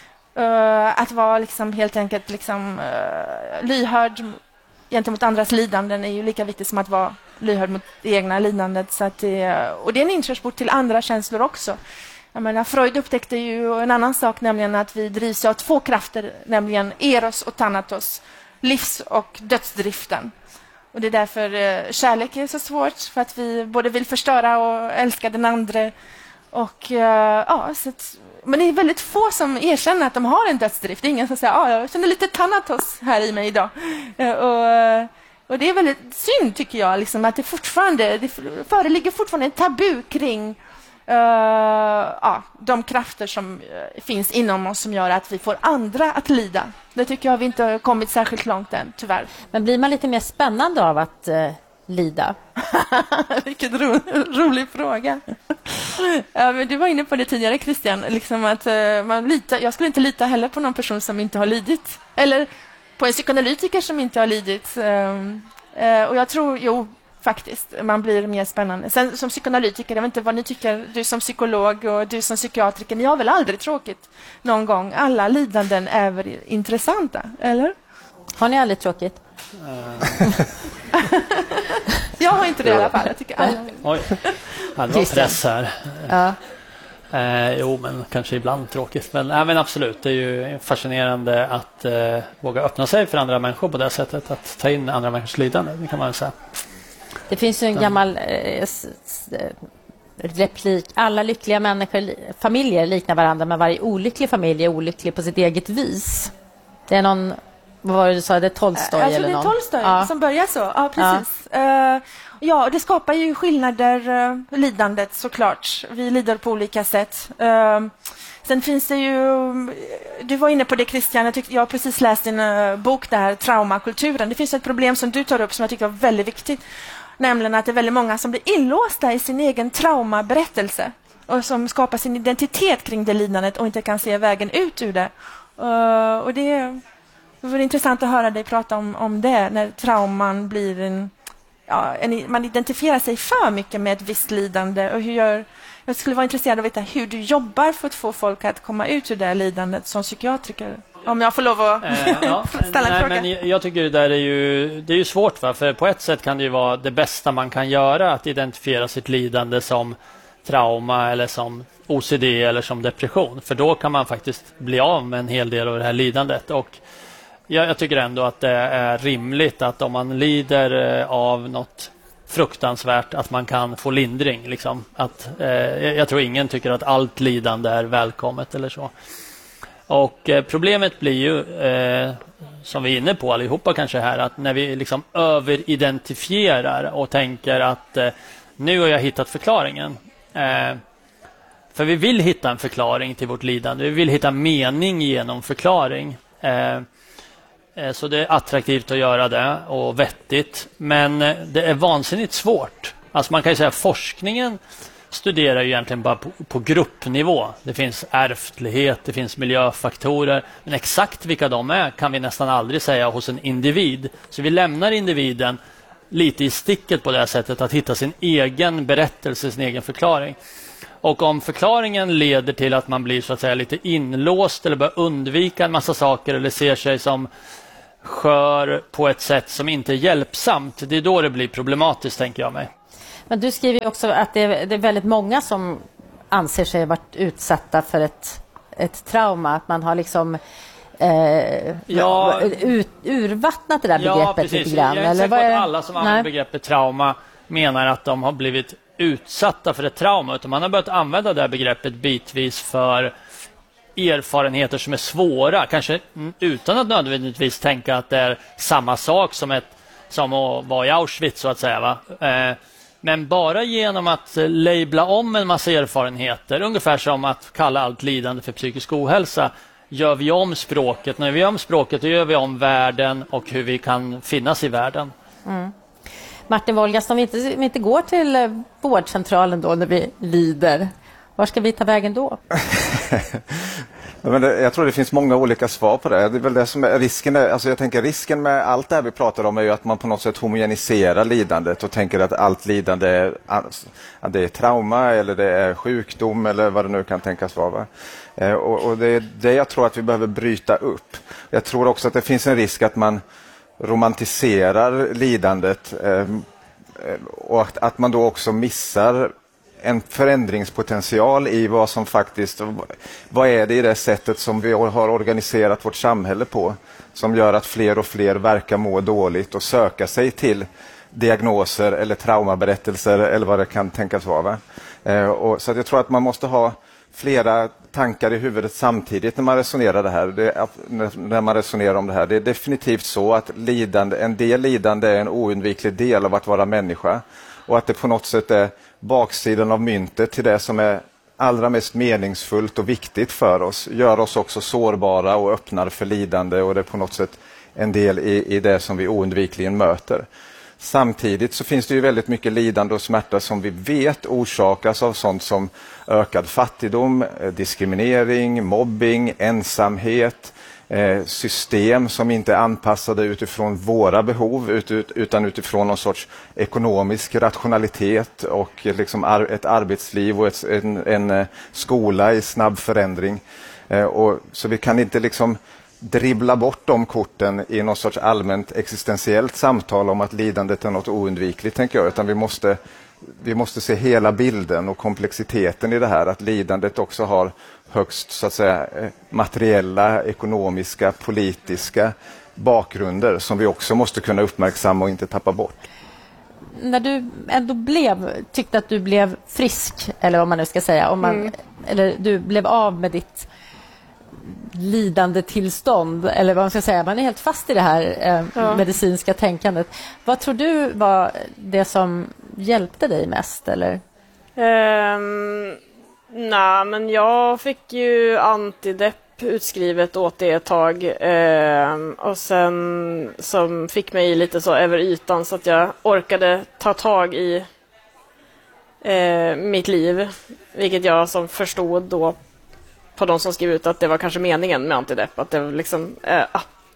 uh, att vara liksom helt enkelt liksom uh, lyhörd gentemot andras lidanden är ju lika viktigt som att vara lyhörd mot det egna lidandet. Så att det, och det är en inkörsport till andra känslor också. Jag menar, Freud upptäckte ju en anan sak, nämligen att vi drivs av två krafter, nämligen eros och thanatos, livs- och dödsdriften. Och det är därför eh, kärlek är så svårt, för att vi både vill förstöra och älska den andra. Och, eh, ja, så att, men det är väldigt få som erkänner att de har en dödsdrift. Det är ingen som säger att ah, jag känner lite thanatos här i mig idag. Eh, och, och det är väldigt synd, tycker jag, liksom, att det fortfarande det föreligger fortfarande en tabu kring Uh, ja, de krafter som uh, finns inom oss som gör att vi får andra att lida. Det tycker jag vi inte har kommit särskilt långt än, tyvärr. Men blir man lite mer spännande av att uh, lida? Vilken ro rolig fråga. Ja, men du var inne på det tidigare, Christian. Liksom att, uh, man litar, jag skulle inte lita heller på någon person som inte har lidit. Eller på en psykoanalytiker som inte har lidit. Uh, uh, och jag tror, jo faktiskt, man blir mer spännande. Sen som psykoanalytiker, jag vet inte vad ni tycker, du som psykolog och du som psykiatriker, ni har väl aldrig tråkigt någon gång? Alla lidanden är väl intressanta, eller? Har ni aldrig tråkigt? Jag har inte det i alla fall. Jag tycker alla... Oj, ja, det var press här. Ja. Eh, jo, men kanske ibland tråkigt. Men, äh, men absolut, det är ju fascinerande att eh, våga öppna sig för andra människor på det sättet. Att ta in andra människors lidande, det kan man väl säga. Det finns ju en gammal eh, replik. Alla lyckliga människor, familjer liknar varandra, men varje olycklig familj är olycklig på sitt eget vis. Det är någon, vad var det du sa, det är Tolstoj alltså, eller någon? Det är Tolstoj ja. som börjar så. Ja, precis. Ja, uh, ja det skapar ju skillnader, uh, lidandet såklart. Vi lider på olika sätt. Uh, Sen finns det ju, du var inne på det, Christian, jag, tyckte, jag har precis läst din uh, bok där, Traumakulturen. Det finns ett problem som du tar upp som jag tycker är väldigt viktigt. Nämligen att det är väldigt många som blir inlåsta i sin egen traumaberättelse och som skapar sin identitet kring det lidandet och inte kan se vägen ut ur det. Uh, och det, det var intressant att höra dig prata om, om det, när trauman blir en, ja, en... Man identifierar sig för mycket med ett visst lidande. Och hur gör, jag skulle vara intresserad av att veta hur du jobbar för att få folk att komma ut ur det lidandet som psykiatriker. Om jag får lov att eh, ja. ställa en Nej, fråga. Men jag tycker det där är ju, det är ju svårt, va? För på ett sätt kan det ju vara det bästa man kan göra, att identifiera sitt lidande som trauma eller som O C D eller som depression. För då kan man faktiskt bli av med en hel del av det här lidandet. Och jag, jag tycker ändå att det är rimligt att om man lider eh, av något fruktansvärt, att man kan få lindring. Liksom. Att, eh, jag tror ingen tycker att allt lidande är välkommet eller så. Och eh, problemet blir ju, eh, som vi är inne på allihopa kanske här, att när vi liksom överidentifierar och tänker att eh, nu har jag hittat förklaringen. Eh, för vi vill hitta en förklaring till vårt lidande. Vi vill hitta mening genom förklaring. Eh, eh, så det är attraktivt att göra det och vettigt. Men eh, det är vansinnigt svårt. Alltså man kan ju säga att forskningen studerar ju egentligen bara på, på gruppnivå. Det finns ärftlighet, det finns miljöfaktorer, men exakt vilka de är kan vi nästan aldrig säga hos en individ. Så vi lämnar individen lite i sticket på det här sättet, att hitta sin egen berättelse, sin egen förklaring. Och om förklaringen leder till att man blir så att säga lite inlåst eller börjar undvika en massa saker eller ser sig som skör på ett sätt som inte är hjälpsamt, det är då det blir problematiskt, tänker jag mig. Men du skriver ju också att det är, det är väldigt många som anser sig ha varit utsatta för ett, ett trauma, att man har liksom eh, ja, ut, urvattnat det där begreppet ja, precis. lite grann. Jag är eller inte vad säker är... på att alla som använder begreppet trauma menar att de har blivit utsatta för ett trauma, utan man har börjat använda det här begreppet bitvis för erfarenheter som är svåra, kanske utan att nödvändigtvis tänka att det är samma sak som, ett, som att vara i Auschwitz så att säga, va? Eh, men bara genom att labla om en massa erfarenheter, ungefär som att kalla allt lidande för psykisk ohälsa, gör vi om språket. När vi gör om språket, då gör vi om världen och hur vi kan finnas i världen. Mm. Martin Wolgast, om vi inte, vi inte går till vårdcentralen då när vi lider, var ska vi ta vägen då? Men det, jag tror det finns många olika svar på det. Det är väl det som är risken. Är, alltså jag tänker risken med allt det här vi pratar om är ju att man på något sätt homogeniserar lidandet och tänker att allt lidande är, att det är trauma eller det är sjukdom eller vad det nu kan tänkas vara. Va? Eh, och, och det är det jag tror att vi behöver bryta upp. Jag tror också att det finns en risk att man romantiserar lidandet eh, och att, att man då också missar en förändringspotential i vad som faktiskt, vad är det i det sättet som vi har organiserat vårt samhälle på, som gör att fler och fler verkar må dåligt och söka sig till diagnoser eller traumaberättelser eller vad det kan tänkas vara. Va? Eh, och, så att jag tror att man måste ha flera tankar i huvudet samtidigt när man resonerar det här. Det, när man resonerar om det här. Det är definitivt så att lidande, en del lidande är en oundviklig del av att vara människa. Och att det på något sätt är baksidan av myntet till det som är allra mest meningsfullt och viktigt för oss. Gör oss också sårbara och öppnar för lidande, och det är på något sätt en del i, i det som vi oundvikligen möter. Samtidigt så finns det ju väldigt mycket lidande och smärta som vi vet orsakas av sånt som ökad fattigdom, diskriminering, mobbing, ensamhet, system som inte är anpassade utifrån våra behov utan utifrån någon sorts ekonomisk rationalitet och liksom ett arbetsliv och ett, en, en skola i snabb förändring. Och så vi kan inte liksom dribbla bort de korten i någon sorts allmänt existentiellt samtal om att lidandet är något oundvikligt, tänker jag, utan vi måste, vi måste se hela bilden och komplexiteten i det här, att lidandet också har högst så att säga materiella, ekonomiska, politiska bakgrunder som vi också måste kunna uppmärksamma och inte tappa bort. När du ändå blev, tyckte att du blev frisk, eller vad man nu ska säga, om man, mm. eller du blev av med ditt lidande tillstånd, eller vad man ska säga, man är helt fast i det här eh, ja. medicinska tänkandet. Vad tror du var det som hjälpte dig mest, eller? Um, nej, men jag fick ju antidepp utskrivet åt det ett tag um, och sen som fick mig lite så över ytan så att jag orkade ta tag i uh, mitt liv, vilket jag som förstod då på de som skrev ut att det var kanske meningen med antidepp, att det var liksom äh,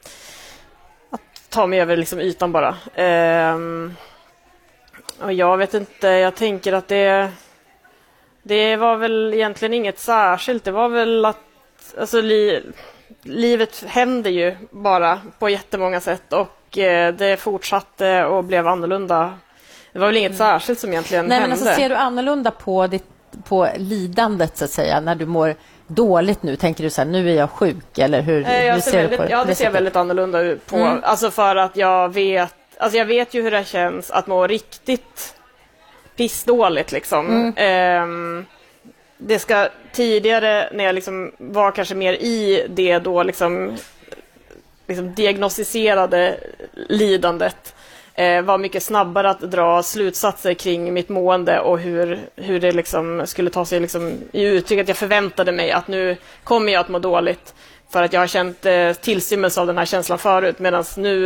att ta mig över liksom ytan bara. Ehm, och jag vet inte, jag tänker att det det var väl egentligen inget särskilt. Det var väl att alltså, li, livet hände ju bara på jättemånga sätt och eh, det fortsatte och blev annorlunda. Det var väl inget mm. särskilt som egentligen Nej, hände. Men alltså, ser du annorlunda på ditt, på lidandet så att säga, när du mår dåligt nu? Tänker du så här, nu är jag sjuk, eller hur, jag hur ser ser väldigt, du på det? Ja, det ser väldigt annorlunda ut på. Mm. Alltså för att jag vet, alltså jag vet ju hur det känns att må riktigt pissdåligt liksom. Mm. Ehm, det ska tidigare när jag liksom var kanske mer i det då liksom, liksom diagnostiserade lidandet eh, var mycket snabbare att dra slutsatser kring mitt mående och hur, hur det liksom skulle ta sig liksom i uttryck, att jag förväntade mig att nu kommer jag att må dåligt för att jag har känt eh, tillstymmelse av den här känslan förut, medan nu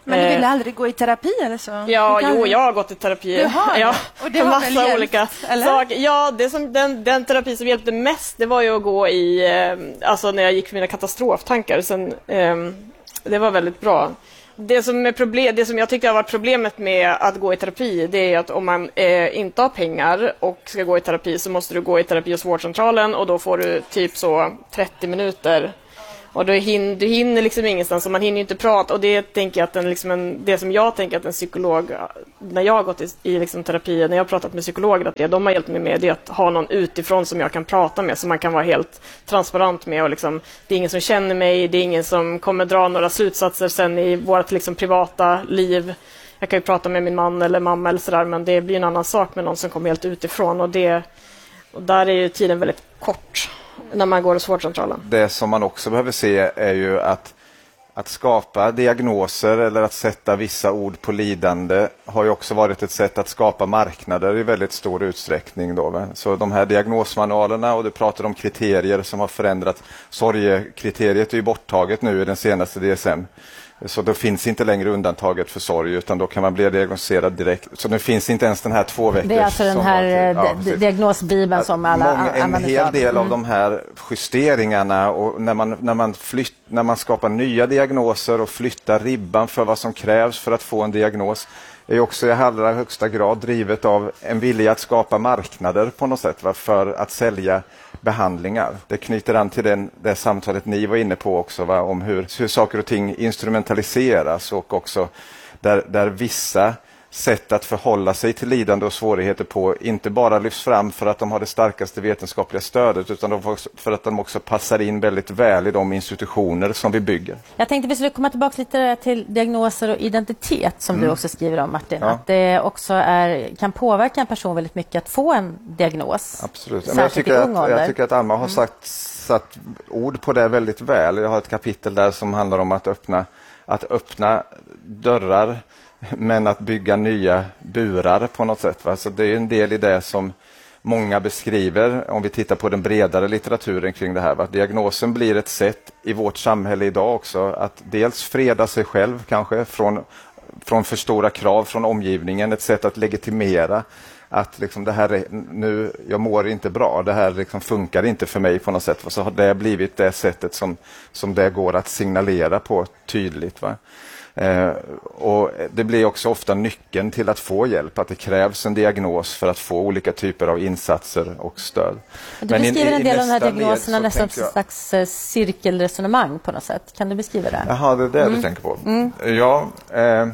Men du ville aldrig gå i terapi eller så? Ja, jo, jag har gått i terapi. Du har det? Ja, och det för har massa väl hjälpt, olika eller? saker. Ja, det som, den, den terapi som hjälpte mest, det var ju att gå i, eh, alltså när jag gick för mina katastroftankar. Sen, eh, det var väldigt bra. Det som, är problem, det som jag tycker har varit problemet med att gå i terapi, det är att om man eh, inte har pengar och ska gå i terapi så måste du gå i terapi hos vårdcentralen och då får du typ så trettio minuter. Och du hinner, du hinner liksom ingenstans och man hinner inte prata. Och det tänker jag att en, liksom en, det som jag tänker att en psykolog, när jag har gått i, i liksom terapi, när jag har pratat med psykologer, att det de har hjälpt mig med det är att ha någon utifrån som jag kan prata med, som man kan vara helt transparent med. Och liksom, det är ingen som känner mig, det är ingen som kommer dra några slutsatser sen i vårt liksom privata liv. Jag kan ju prata med min man eller mamma eller sådär, men det blir en annan sak med någon som kommer helt utifrån. Och, det, och där är ju tiden väldigt kort när man går hos vårdcentralen. Det som man också behöver se är ju att, att skapa diagnoser eller att sätta vissa ord på lidande har ju också varit ett sätt att skapa marknader i väldigt stor utsträckning. Då, va? Så de här diagnosmanualerna, och du pratar om kriterier som har förändrats. Sorgekriteriet är ju borttaget nu i den senaste D S M. Så då finns inte längre undantaget för sorg, utan då kan man bli diagnostiserad direkt. Så nu finns inte ens den här två veckors. Det är alltså den här var, ja, diagnosbibeln som alla många, en använder. hel del mm. av de här justeringarna, och när man, när, man flytt, när man skapar nya diagnoser och flyttar ribban för vad som krävs för att få en diagnos, är också i allra högsta grad drivet av en vilja att skapa marknader på något sätt, va, för att sälja behandlingar. Det knyter an till den, det samtalet ni var inne på också, va, om hur, hur saker och ting instrumentaliseras, och också där, där vissa sätt att förhålla sig till lidande och svårigheter på inte bara lyfts fram för att de har det starkaste vetenskapliga stödet, utan för att de också passar in väldigt väl i de institutioner som vi bygger. Jag tänkte vi skulle komma tillbaka lite till diagnoser och identitet som mm. du också skriver om, Martin. Ja. Att det också är, kan påverka en person väldigt mycket att få en diagnos. Absolut. Men jag, tycker att, jag tycker att Alma har sagt, satt ord på det väldigt väl. Jag har ett kapitel där som handlar om att öppna, att öppna dörrar, men att bygga nya burar på något sätt. Va? Så det är en del i det som många beskriver, om vi tittar på den bredare litteraturen kring det här. Va? Diagnosen blir ett sätt i vårt samhälle idag också att dels freda sig själv kanske från, från för stora krav från omgivningen, ett sätt att legitimera att liksom det här är, nu, jag mår inte bra, det här liksom funkar inte för mig på något sätt. Va? Så har det blivit det sättet som, som det går att signalera på tydligt. Va? Eh, och det blir också ofta nyckeln till att få hjälp, att det krävs en diagnos för att få olika typer av insatser och stöd. Du Men beskriver i, en del av de här nästa diagnoserna nästan som jag... ett slags eh, cirkelresonemang på något sätt. Kan du beskriva det? Jaha, det är det mm. du tänker på. Mm. Ja, eh,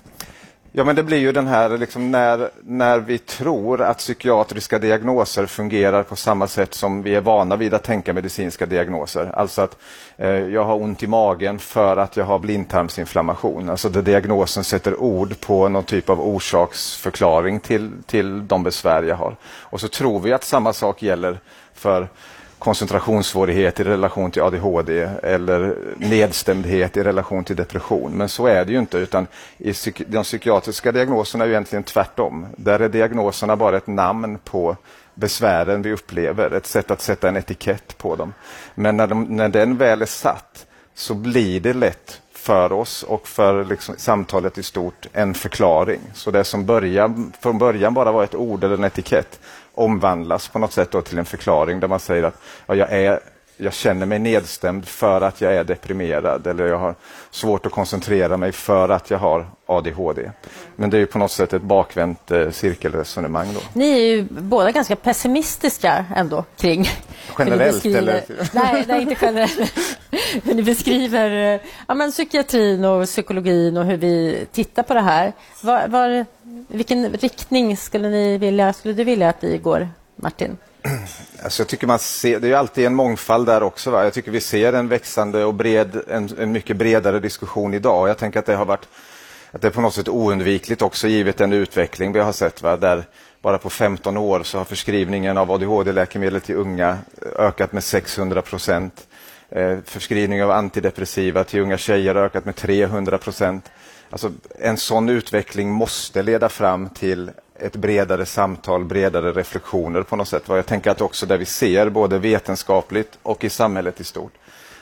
ja, men det blir ju den här liksom, när, när vi tror att psykiatriska diagnoser fungerar på samma sätt som vi är vana vid att tänka medicinska diagnoser. Alltså att eh, jag har ont i magen för att jag har blindtarmsinflammation. Alltså där diagnosen sätter ord på någon typ av orsaksförklaring till, till de besvär jag har. Och så tror vi att samma sak gäller för koncentrationssvårighet i relation till A D H D eller nedstämdhet i relation till depression. Men så är det ju inte, utan i psyk- de psykiatriska diagnoserna är ju egentligen tvärtom. Där är diagnoserna bara ett namn på besvären vi upplever, ett sätt att sätta en etikett på dem. Men när, de, när den väl är satt så blir det lätt för oss och för liksom samtalet i stort en förklaring. Så det som början, från början bara var ett ord eller en etikett omvandlas på något sätt då till en förklaring där man säger att ja, jag, är, jag känner mig nedstämd för att jag är deprimerad, eller jag har svårt att koncentrera mig för att jag har A D H D. Men det är ju på något sätt ett bakvänt eh, cirkelresonemang då. Ni är ju båda ganska pessimistiska ändå kring... Generellt eller? Nej, nej, inte generellt. Hur ni beskriver ja, men psykiatrin och psykologin och hur vi tittar på det här. Var, var, vilken riktning skulle ni vilja, skulle du vilja att vi går, Martin? Alltså jag tycker man ser, det är ju alltid en mångfald där också. Va? Jag tycker vi ser en växande och bred, en, en mycket bredare diskussion idag. Jag tänker att det har varit, att det är på något sätt oundvikligt också givet den utveckling vi har sett. Va? Där bara på femton år så har förskrivningen av A D H D-läkemedel till unga ökat med sexhundra procent. Eh, förskrivning av antidepressiva till unga tjejer har ökat med trehundra procent. Alltså en sån utveckling måste leda fram till ett bredare samtal, bredare reflektioner på något sätt. Jag tänker att också där vi ser både vetenskapligt och i samhället i stort.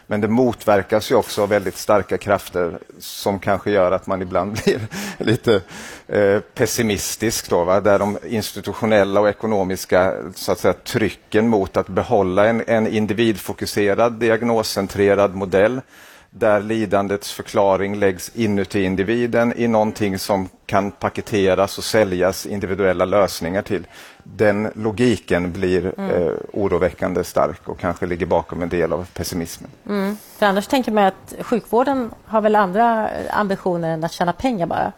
Men det motverkas ju också av väldigt starka krafter som kanske gör att man ibland blir lite eh, pessimistisk då, va? Där de institutionella och ekonomiska så att säga, trycken mot att behålla en, en individfokuserad, diagnoscentrerad modell där lidandets förklaring läggs inuti individen i någonting som kan paketeras och säljas individuella lösningar till. Den logiken blir mm. eh, oroväckande stark och kanske ligger bakom en del av pessimismen. Mm. För annars tänker man att sjukvården har väl andra ambitioner än att tjäna pengar bara?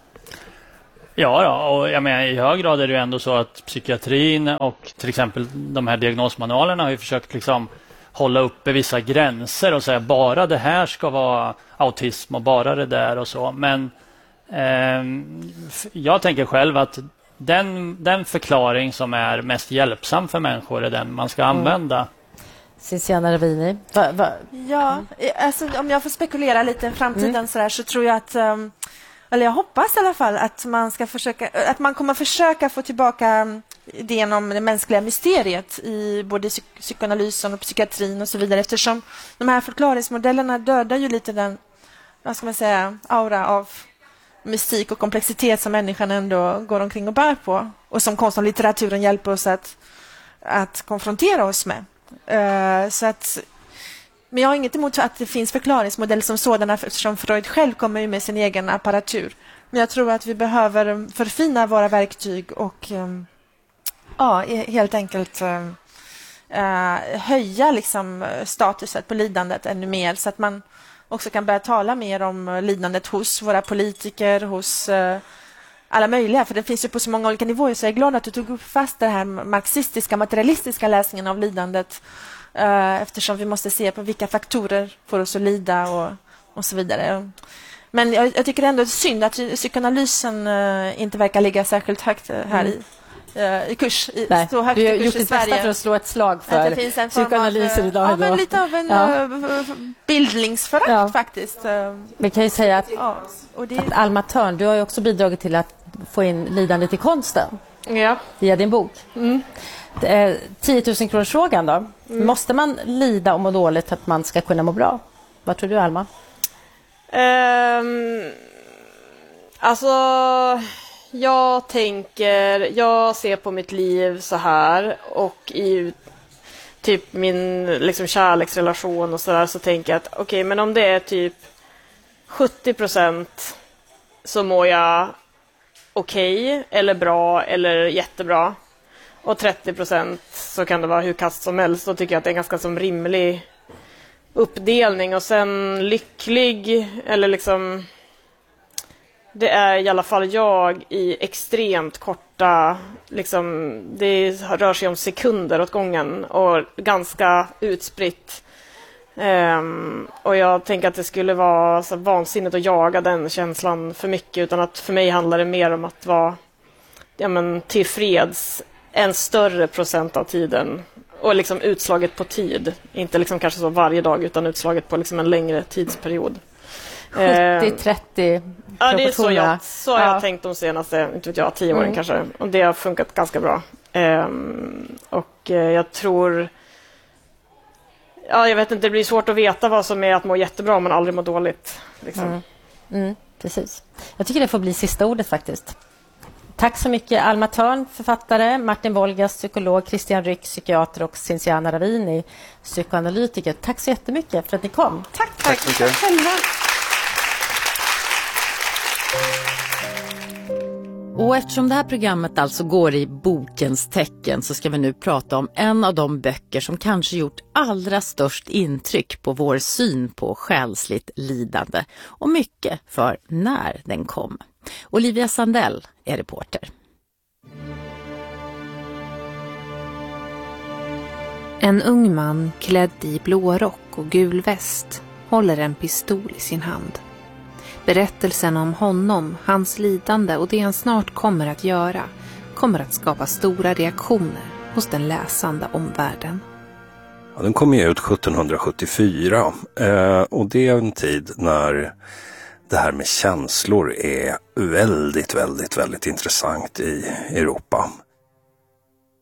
Ja, ja, och jag menar, i hög grad är det ju ändå så att psykiatrin och till exempel de här diagnosmanualerna har ju försökt liksom hålla uppe vissa gränser och säga bara det här ska vara autism och bara det där och så. Men eh, jag tänker själv att den, den förklaring som är mest hjälpsam för människor är den man ska använda. Mm. Cinziana Ravini. Va, va? Ja, alltså, om jag får spekulera lite i framtiden mm. så, där, så tror jag att um, eller jag hoppas i alla fall att man ska försöka att man kommer försöka få tillbaka idén om det mänskliga mysteriet i både psyk- psykoanalysen och psykiatrin och så vidare, eftersom de här förklaringsmodellerna dödar ju lite den, vad ska man säga, aura av mystik och komplexitet som människan ändå går omkring och bär på och som konst och litteraturen hjälper oss att, att konfrontera oss med. Uh, så att Men jag har inget emot att det finns förklaringsmodeller som sådana, eftersom Freud själv kommer med sin egen apparatur. Men jag tror att vi behöver förfina våra verktyg och um, ja, helt enkelt um, uh, höja liksom, statuset på lidandet ännu mer, så att man också kan börja tala mer om lidandet hos våra politiker, hos uh, alla möjliga, för det finns ju på så många olika nivåer. Så jag är glad att du tog upp fast den här marxistiska, materialistiska läsningen av lidandet, Uh, eftersom vi måste se på vilka faktorer får oss att lida och, och så vidare. Men jag, jag tycker ändå det är synd att psykoanalysen uh, inte verkar ligga särskilt högt uh, här mm. i, uh, i kurs. I, Nej, så högt du har i kurs gjort i ditt Sverige. bästa för att slå ett slag för psykoanalysen idag. Ja, men lite av en ja. uh, bildningsförakt ja. faktiskt. Uh, Vi kan ju säga att, ja, och det... att Alma Törn, du har ju också bidragit till att få in lidandet i konsten. Ja. Via din bok. Mm. tio tusen kronors frågan då. Mm. Måste man lida och må dåligt för att man ska kunna må bra? Vad tror du, Alma? Um, alltså, jag tänker, jag ser på mitt liv så här, och i typ min liksom kärleksrelation och så där, så tänker jag att okej, okay, men om det är typ sjuttio procent så mår jag okej okay, eller bra eller jättebra. Och trettio procent så kan det vara hur kast som helst. Då tycker jag att det är en ganska som rimlig uppdelning. Och sen lycklig, eller liksom, det är i alla fall jag i extremt korta, liksom, det rör sig om sekunder åt gången och ganska utspritt. Um, och jag tänker att det skulle vara så vansinnigt att jaga den känslan för mycket, utan att för mig handlar det mer om att vara, ja, men, tillfreds en större procent av tiden, och liksom utslaget på tid, inte liksom kanske så varje dag, utan utslaget på liksom en längre tidsperiod. sjuttio trettio Ja, det är så jag, så har ja. jag tänkt de senaste, inte vet jag, tio åren mm. kanske, och det har funkat ganska bra. Um, och uh, jag tror, ja, jag vet inte, det blir svårt att veta vad som är att må jättebra om man aldrig mår dåligt. Liksom. Mm. Mm, precis. Jag tycker det får bli sista ordet faktiskt. Tack så mycket Alma Törn, författare, Martin Wolgast, psykolog, Christian Ryck, psykiater, och Cinziana Ravini, psykoanalytiker. Tack så jättemycket för att ni kom. Tack, tack. Tack så mycket. Tack själva. Och eftersom det här programmet alltså går i bokens tecken, så ska vi nu prata om en av de böcker som kanske gjort allra störst intryck på vår syn på själsligt lidande, och mycket för när den kom. Olivia Sandell är reporter. En ung man klädd i blå rock och gul väst håller en pistol i sin hand. Berättelsen om honom, hans lidande och det han snart kommer att göra kommer att skapa stora reaktioner hos den läsande omvärlden. Ja, den kom ju ut sjuttonhundrasjuttiofyra eh, och det är en tid när det här med känslor är väldigt, väldigt, väldigt intressant i Europa.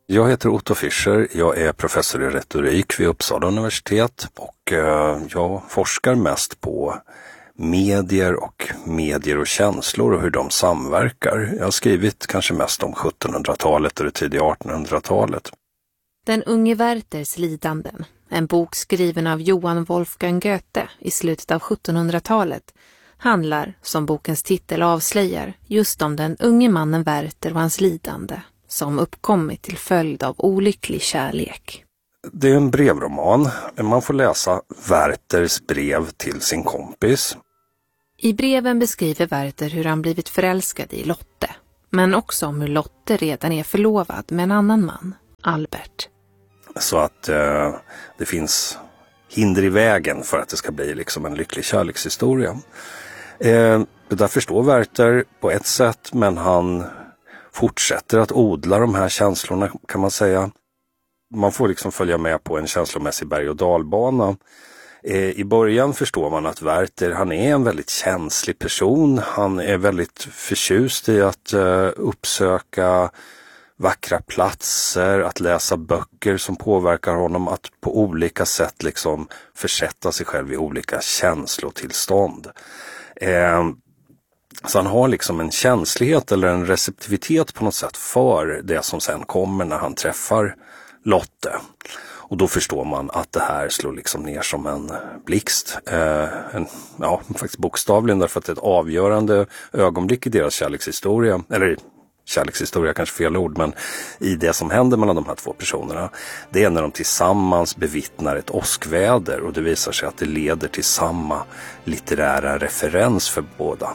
Jag heter Otto Fischer, jag är professor i retorik vid Uppsala universitet och eh, jag forskar mest på medier och medier och känslor och hur de samverkar. Jag har skrivit kanske mest om sjuttonhundratalet och det tidiga artonhundratalet. Den unge Werthers lidanden, en bok skriven av Johann Wolfgang Goethe i slutet av sjuttonhundratalet, handlar, som bokens titel avslöjar, just om den unge mannen Werther och hans lidande, som uppkommit till följd av olycklig kärlek. Det är en brevroman. Man får läsa Werthers brev till sin kompis. I breven beskriver Werther hur han blivit förälskad i Lotte, men också om hur Lotte redan är förlovad med en annan man, Albert. Så att eh, det finns hinder i vägen för att det ska bli liksom en lycklig kärlekshistoria. Eh, det där förstår Werther på ett sätt, men han fortsätter att odla de här känslorna, kan man säga. Man får liksom följa med på en känslomässig berg- och dalbana. Eh, I början förstår man att Werther, han är en väldigt känslig person. Han är väldigt förtjust i att eh, uppsöka vackra platser, att läsa böcker som påverkar honom, att på olika sätt liksom försätta sig själv i olika känslotillstånd. Eh, så han har liksom en känslighet eller en receptivitet på något sätt för det som sen kommer när han träffar Lotte. Och då förstår man att det här slår liksom ner som en blixt. Eh, en, ja, faktiskt bokstavligen, därför att det är ett avgörande ögonblick i deras kärlekshistoria. Eller kärlekshistoria kanske fel ord, men i det som händer mellan de här två personerna. Det är när de tillsammans bevittnar ett åskväder och det visar sig att det leder till samma litterära referens för båda.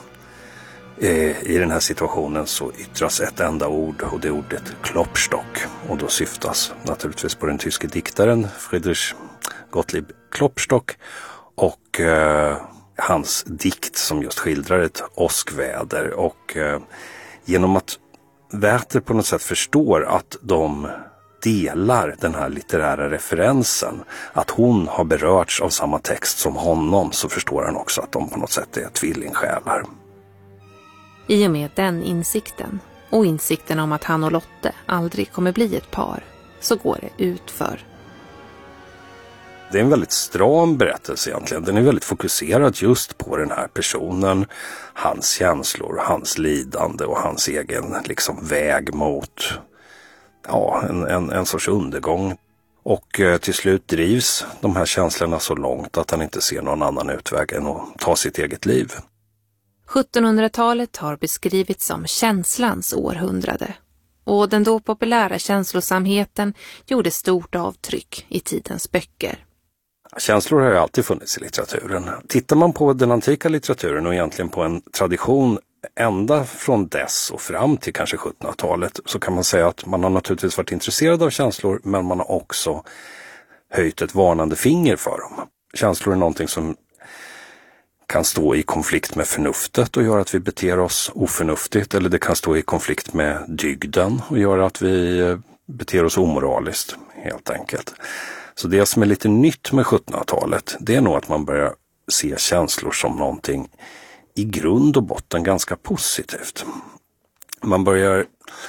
I den här situationen så yttras ett enda ord och det är ordet Klopstock, och då syftas naturligtvis på den tyske diktaren Friedrich Gottlieb Klopstock och eh, hans dikt som just skildrar ett åskväder. Och eh, genom att Werther på något sätt förstår att de delar den här litterära referensen, att hon har berörts av samma text som honom, så förstår han också att de på något sätt är tvillingsjälar. I och med den insikten, och insikten om att han och Lotte aldrig kommer bli ett par, så går det utför. Det är en väldigt stram berättelse egentligen. Den är väldigt fokuserad just på den här personen, hans känslor, hans lidande och hans egen liksom väg mot ja, en, en, en sorts undergång. Och eh, till slut drivs de här känslorna så långt att han inte ser någon annan utväg än att ta sitt eget liv. sjuttonhundratalet har beskrivits som känslans århundrade, och den då populära känslosamheten gjorde stort avtryck i tidens böcker. Känslor har ju alltid funnits i litteraturen. Tittar man på den antika litteraturen och egentligen på en tradition ända från dess och fram till kanske sjuttonhundratalet, så kan man säga att man har naturligtvis varit intresserad av känslor, men man har också höjt ett varnande finger för dem. Känslor är någonting som kan stå i konflikt med förnuftet och göra att vi beter oss oförnuftigt, eller det kan stå i konflikt med dygden och göra att vi beter oss omoraliskt, helt enkelt. Så det som är lite nytt med sjuttonhundratalet, det är nog att man börjar se känslor som någonting i grund och botten ganska positivt. Man börjar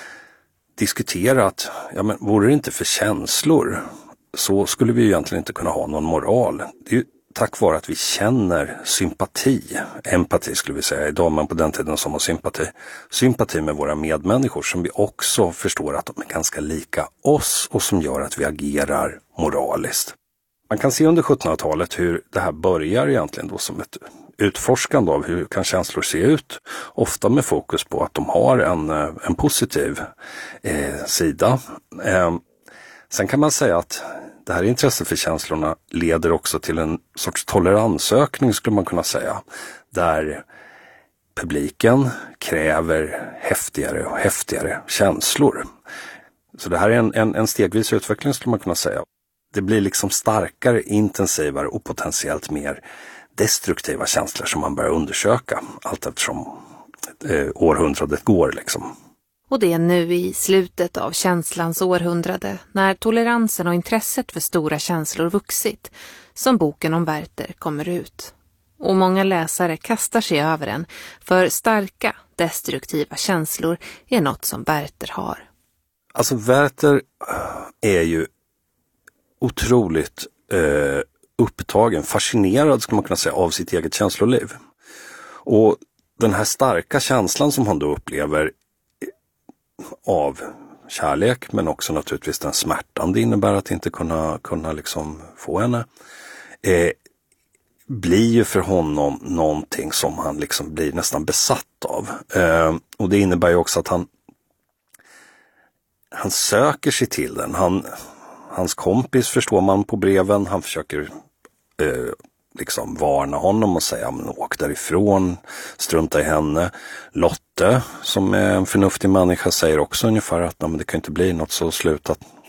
diskutera att ja, men vore det inte för känslor så skulle vi egentligen inte kunna ha någon moral. Det är ju tack vare att vi känner sympati, empati skulle vi säga idag, men på den tiden som var sympati, sympati med våra medmänniskor, som vi också förstår att de är ganska lika oss och som gör att vi agerar moraliskt. Man kan se under sjuttonhundratalet hur det här börjar egentligen då som ett utforskande av hur kan känslor se ut, ofta med fokus på att de har en, en positiv eh, sida. Eh, sen kan man säga att det här intresset för känslorna leder också till en sorts toleransökning, skulle man kunna säga, där publiken kräver häftigare och häftigare känslor. Så det här är en, en, en stegvis utveckling, skulle man kunna säga. Det blir liksom starkare, intensivare och potentiellt mer destruktiva känslor som man börjar undersöka allt eftersom eh, århundradet går liksom. Och det är nu i slutet av känslans århundrade, när toleransen och intresset för stora känslor vuxit, som boken om Werther kommer ut. Och många läsare kastar sig över den, för starka, destruktiva känslor är något som Werther har. Alltså Werther är ju otroligt eh, upptagen, fascinerad ska man kunna säga av sitt eget känsloliv. Och den här starka känslan som han då upplever av kärlek, men också naturligtvis den smärtan det innebär att inte kunna, kunna liksom få henne, eh, blir ju för honom någonting som han liksom blir nästan besatt av. Eh, och det innebär ju också att han han söker sig till den. Han, hans kompis förstår man på breven, han försöker eh, liksom varna honom och säga men åk därifrån, strunta i henne. Lotte, som är en förnuftig människa, säger också ungefär att men det kan inte bli något, så sluta